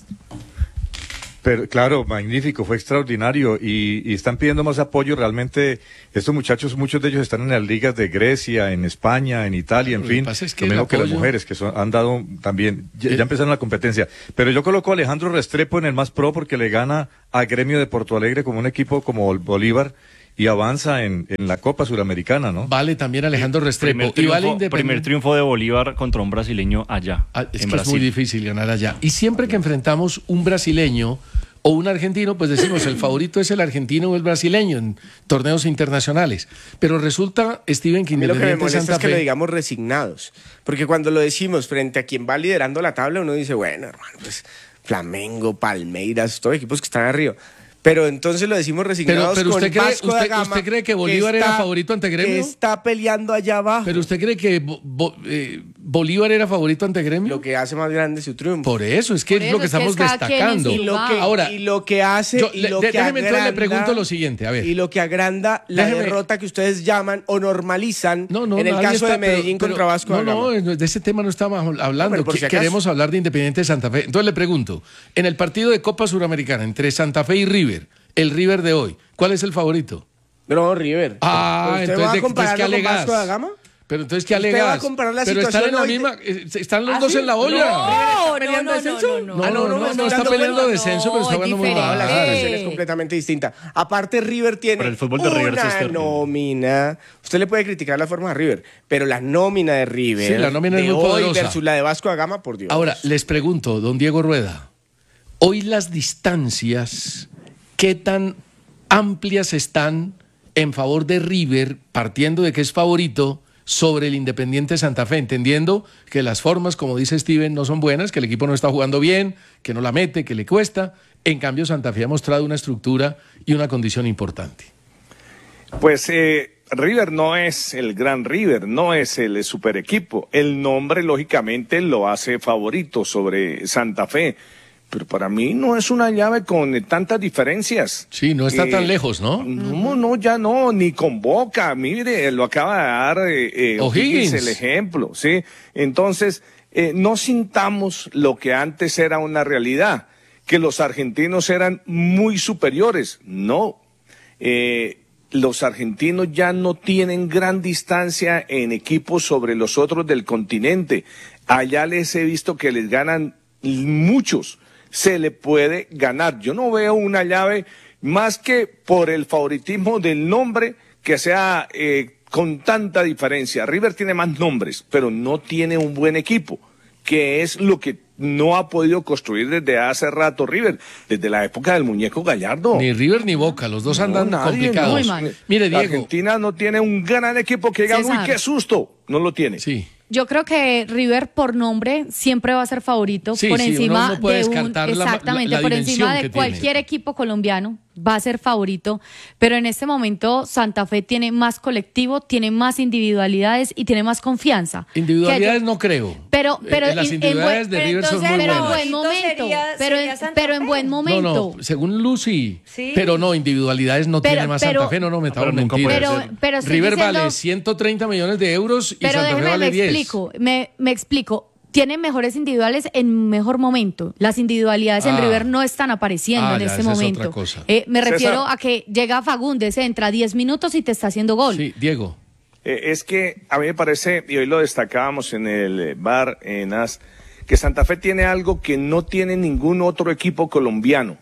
S8: Pero claro, magnífico, fue extraordinario y, y están pidiendo más apoyo. Realmente estos muchachos, muchos de ellos están en las ligas de Grecia, en España, en Italia, en
S6: Lo que
S8: fin.
S6: pasa es que
S8: lo
S6: el
S8: mismo que las
S6: apoyo-
S8: mujeres que son, han dado también, ya, ya empezaron la competencia. Pero yo coloco a Alejandro Restrepo en el más pro porque le gana a Gremio de Porto Alegre como un equipo como el Bolívar y avanza en, en la Copa Suramericana, ¿no?
S6: Vale también Alejandro Restrepo.
S11: Primer
S6: Y
S11: triunfo,
S6: vale Independ-
S11: primer triunfo de Bolívar contra un brasileño allá,
S6: Ah, es
S11: en
S6: que
S11: Brasil.
S6: es muy difícil ganar allá. Y siempre que enfrentamos un brasileño o un argentino, pues decimos el favorito es el argentino o el brasileño en torneos internacionales. Pero resulta, Steven, que
S7: A mí lo que me
S6: Independiente
S7: molesta
S6: Santa
S7: es que lo
S6: Fe...
S7: digamos resignados. Porque cuando lo decimos frente a quien va liderando la tabla, uno dice, bueno, hermano, pues Flamengo, Palmeiras, todos equipos que están arriba. Pero entonces lo decimos resignados
S6: pero usted
S7: con
S6: cree-
S7: Vasco da
S6: usted-
S7: Gama,
S6: usted cree que Bolívar era favorito ante Gremio?
S7: Que está peleando allá abajo.
S6: ¿Pero usted cree que Bo- Bo- eh, Bolívar era favorito ante Gremio?
S7: Lo que hace más grande su triunfo.
S6: Por eso, es que
S7: Por
S6: es
S7: eso
S6: lo que
S7: es que
S6: estamos
S7: cada quien en
S6: destacando.
S7: su lugar. Y lo que-
S6: Ahora,
S7: y lo que hace
S6: yo-
S7: y
S6: le-
S7: lo
S6: de-
S7: que
S6: déjeme entonces le
S7: agranda-
S6: pregunto lo siguiente, a ver.
S7: Y lo que agranda la
S6: Déjeme-
S7: derrota que ustedes llaman o normalizan
S6: No,
S7: en el
S6: nadie
S7: caso
S6: está-
S7: de Medellín
S6: pero-
S7: contra Vasco
S6: no,
S7: da Gama.
S6: No, no, de ese tema no estamos hablando.
S7: pero por
S6: Que-
S7: si acaso.
S6: Queremos hablar de Independiente Santa Fe. Entonces le pregunto, en el partido de Copa Suramericana entre Santa Fe y River, el River de hoy, ¿cuál es el favorito?
S7: No, River.
S6: Ah,
S7: ¿Usted
S6: entonces,
S7: va a
S6: ¿de- entonces
S7: compararlo
S6: ¿qué
S7: con
S6: alegas?
S7: Vasco da Gama?
S6: Pero entonces, ¿qué
S7: ¿Usted
S6: alegas?
S7: va a comparar la
S6: Pero están
S7: situación
S6: en la
S7: hoy de-
S6: misma, eh, están los
S7: ¿Ah,
S6: dos
S7: sí?
S6: en la olla.
S7: No,
S9: no,
S7: peleando
S9: no,
S7: descenso?
S9: no, no,
S6: No,
S7: Ah,
S6: no, no,
S7: me
S6: no,
S7: estoy
S6: está
S7: dando
S6: peleando
S7: cuenta.
S6: descenso, pero está
S7: es
S6: jugando muy
S7: diferente.
S6: mal.
S7: La situación es completamente distinta. Aparte, River tiene
S11: Pero el fútbol de River sí
S7: una
S11: es terrible.
S7: nómina. Usted le puede criticar la forma a River, pero la nómina de River
S6: Sí, la nómina
S7: de
S6: es muy
S7: hoy
S6: poderosa.
S7: versus la de Vasco da Gama, por Dios.
S6: Ahora, les pregunto, don Diego Rueda, hoy las distancias, ¿qué tan amplias están en favor de River, partiendo de que es favorito, sobre el Independiente Santa Fe, entendiendo que las formas, como dice Steven, no son buenas, que el equipo no está jugando bien, que no la mete, que le cuesta? En cambio, Santa Fe ha mostrado una estructura y una condición importante.
S12: Pues eh, River no es el gran River, no es el super equipo. El nombre, lógicamente, lo hace favorito sobre Santa Fe. Pero para mí no es una llave con eh, tantas diferencias.
S6: Sí, no está
S12: Eh,
S6: tan lejos, ¿no?
S12: No, no, ya no, ni con Boca. Mire, lo acaba de dar eh, eh,
S6: O'Higgins.
S12: el ejemplo, ¿sí? Entonces, eh, no sintamos lo que antes era una realidad, que los argentinos eran muy superiores. No, eh, los argentinos ya no tienen gran distancia en equipos sobre los otros del continente. Allá les he visto que les ganan muchos. Se le puede ganar. Yo no veo una llave más que por el favoritismo del nombre que sea eh, con tanta diferencia. River tiene más nombres, pero no tiene un buen equipo, que es lo que no ha podido construir desde hace rato River, desde la época del muñeco Gallardo.
S6: Ni River ni Boca, los dos andan
S12: No, nadie,
S6: complicados.
S12: no.
S6: Muy mal. Mire,
S12: La
S6: Diego.
S12: Argentina no tiene un gran equipo que diga, uy,
S10: César.
S12: qué susto. No lo tiene.
S6: Sí.
S10: Yo creo que River por nombre siempre va a ser favorito
S6: Sí,
S10: por
S6: sí,
S10: encima
S6: uno no puede
S10: de un
S6: descartar la-
S10: exactamente
S6: la- la
S10: por
S6: dimensión
S10: encima
S6: que
S10: de cualquier
S6: tiene.
S10: equipo colombiano va a ser favorito, pero en este momento Santa Fe tiene más colectivo, tiene más individualidades y tiene más confianza.
S6: Individualidades
S10: Que-
S6: no creo.
S10: Pero, pero
S6: Eh, las
S10: en- en
S6: individualidades
S10: buen-
S6: de
S10: pero
S6: River son
S10: entonces-
S6: muy
S10: pero en
S6: buenas.
S10: buen momento,
S9: Sería-
S10: pero,
S9: sería
S10: en,
S9: Santa
S10: pero en
S9: Fe.
S10: buen momento.
S6: No, no, según Lucy.
S10: Sí.
S6: Pero no, individualidades no
S10: Pero-
S6: tiene más
S10: pero-
S6: Santa Fe, no, no metamos
S11: Pero nunca
S6: mentiras.
S10: puede Pero- ser. pero estoy
S6: River
S10: diciendo-
S6: vale ciento treinta millones de euros y
S10: Pero
S6: Santa Fe
S10: déjeme,
S6: vale
S10: me
S6: diez.
S10: explico, me, me explico. Tienen mejores individuales en mejor momento. Las individualidades en
S6: Ah.
S10: River no están apareciendo
S6: Ah,
S10: en
S6: ya,
S10: este
S6: esa es
S10: momento.
S6: otra cosa.
S10: Eh, me
S12: César.
S10: refiero a que llega Fagundes, entra diez minutos y te está haciendo gol.
S6: Sí, Diego.
S12: Eh, es que a mí me parece, y hoy lo destacábamos en el eh, bar en A S, que Santa Fe tiene algo que no tiene ningún otro equipo colombiano.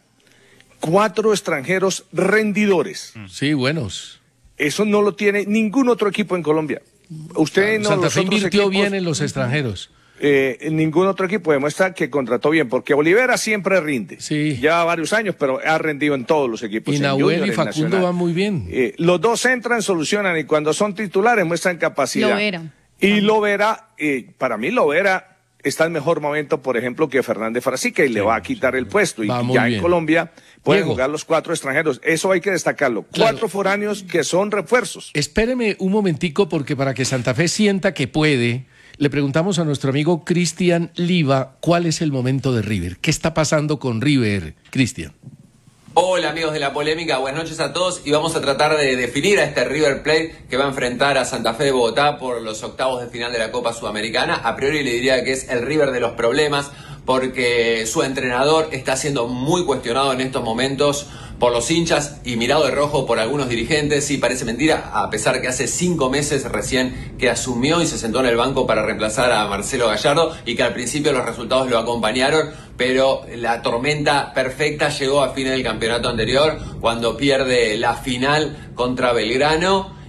S12: Cuatro extranjeros rendidores.
S6: Sí, buenos.
S12: Eso no lo tiene ningún otro equipo en Colombia. Usted no,
S6: Santa
S12: los
S6: Fe
S12: otros
S6: invirtió
S12: equipos,
S6: bien en los extranjeros.
S12: eh, ningún otro equipo demuestra que contrató bien, porque Olivera siempre rinde.
S6: Sí.
S12: Lleva varios años, pero ha rendido en todos los equipos.
S6: Y
S12: en
S6: Nahuel
S12: Junior,
S6: y
S12: en
S6: Facundo
S12: Nacional.
S6: van muy bien.
S12: Eh, los dos entran, solucionan y cuando son titulares muestran capacidad.
S10: Lovera.
S12: Y Lovera, eh, para mí Lovera está en mejor momento, por ejemplo, que Fernández Frasica y le va a quitar el puesto. Y
S6: Va muy
S12: ya
S6: bien.
S12: en Colombia pueden
S6: Diego.
S12: jugar los cuatro extranjeros. Eso hay que destacarlo.
S6: Claro.
S12: Cuatro foráneos que son refuerzos.
S6: Espéreme un momentico porque para que Santa Fe sienta que puede, Le preguntamos a nuestro amigo Cristian Liva cuál es el momento de River. ¿Qué está pasando con River, Cristian?
S17: Hola amigos de La Polémica, buenas noches a todos y vamos a tratar de definir a este River Plate que va a enfrentar a Santa Fe de Bogotá por los octavos de final de la Copa Sudamericana. A priori le diría que es el River de los problemas porque su entrenador está siendo muy cuestionado en estos momentos por los hinchas y mirado de rojo por algunos dirigentes. Sí, parece mentira, a pesar que hace cinco meses recién que asumió y se sentó en el banco para reemplazar a Marcelo Gallardo y que al principio los resultados lo acompañaron, pero la tormenta perfecta llegó a fines del campeonato anterior cuando pierde la final contra Belgrano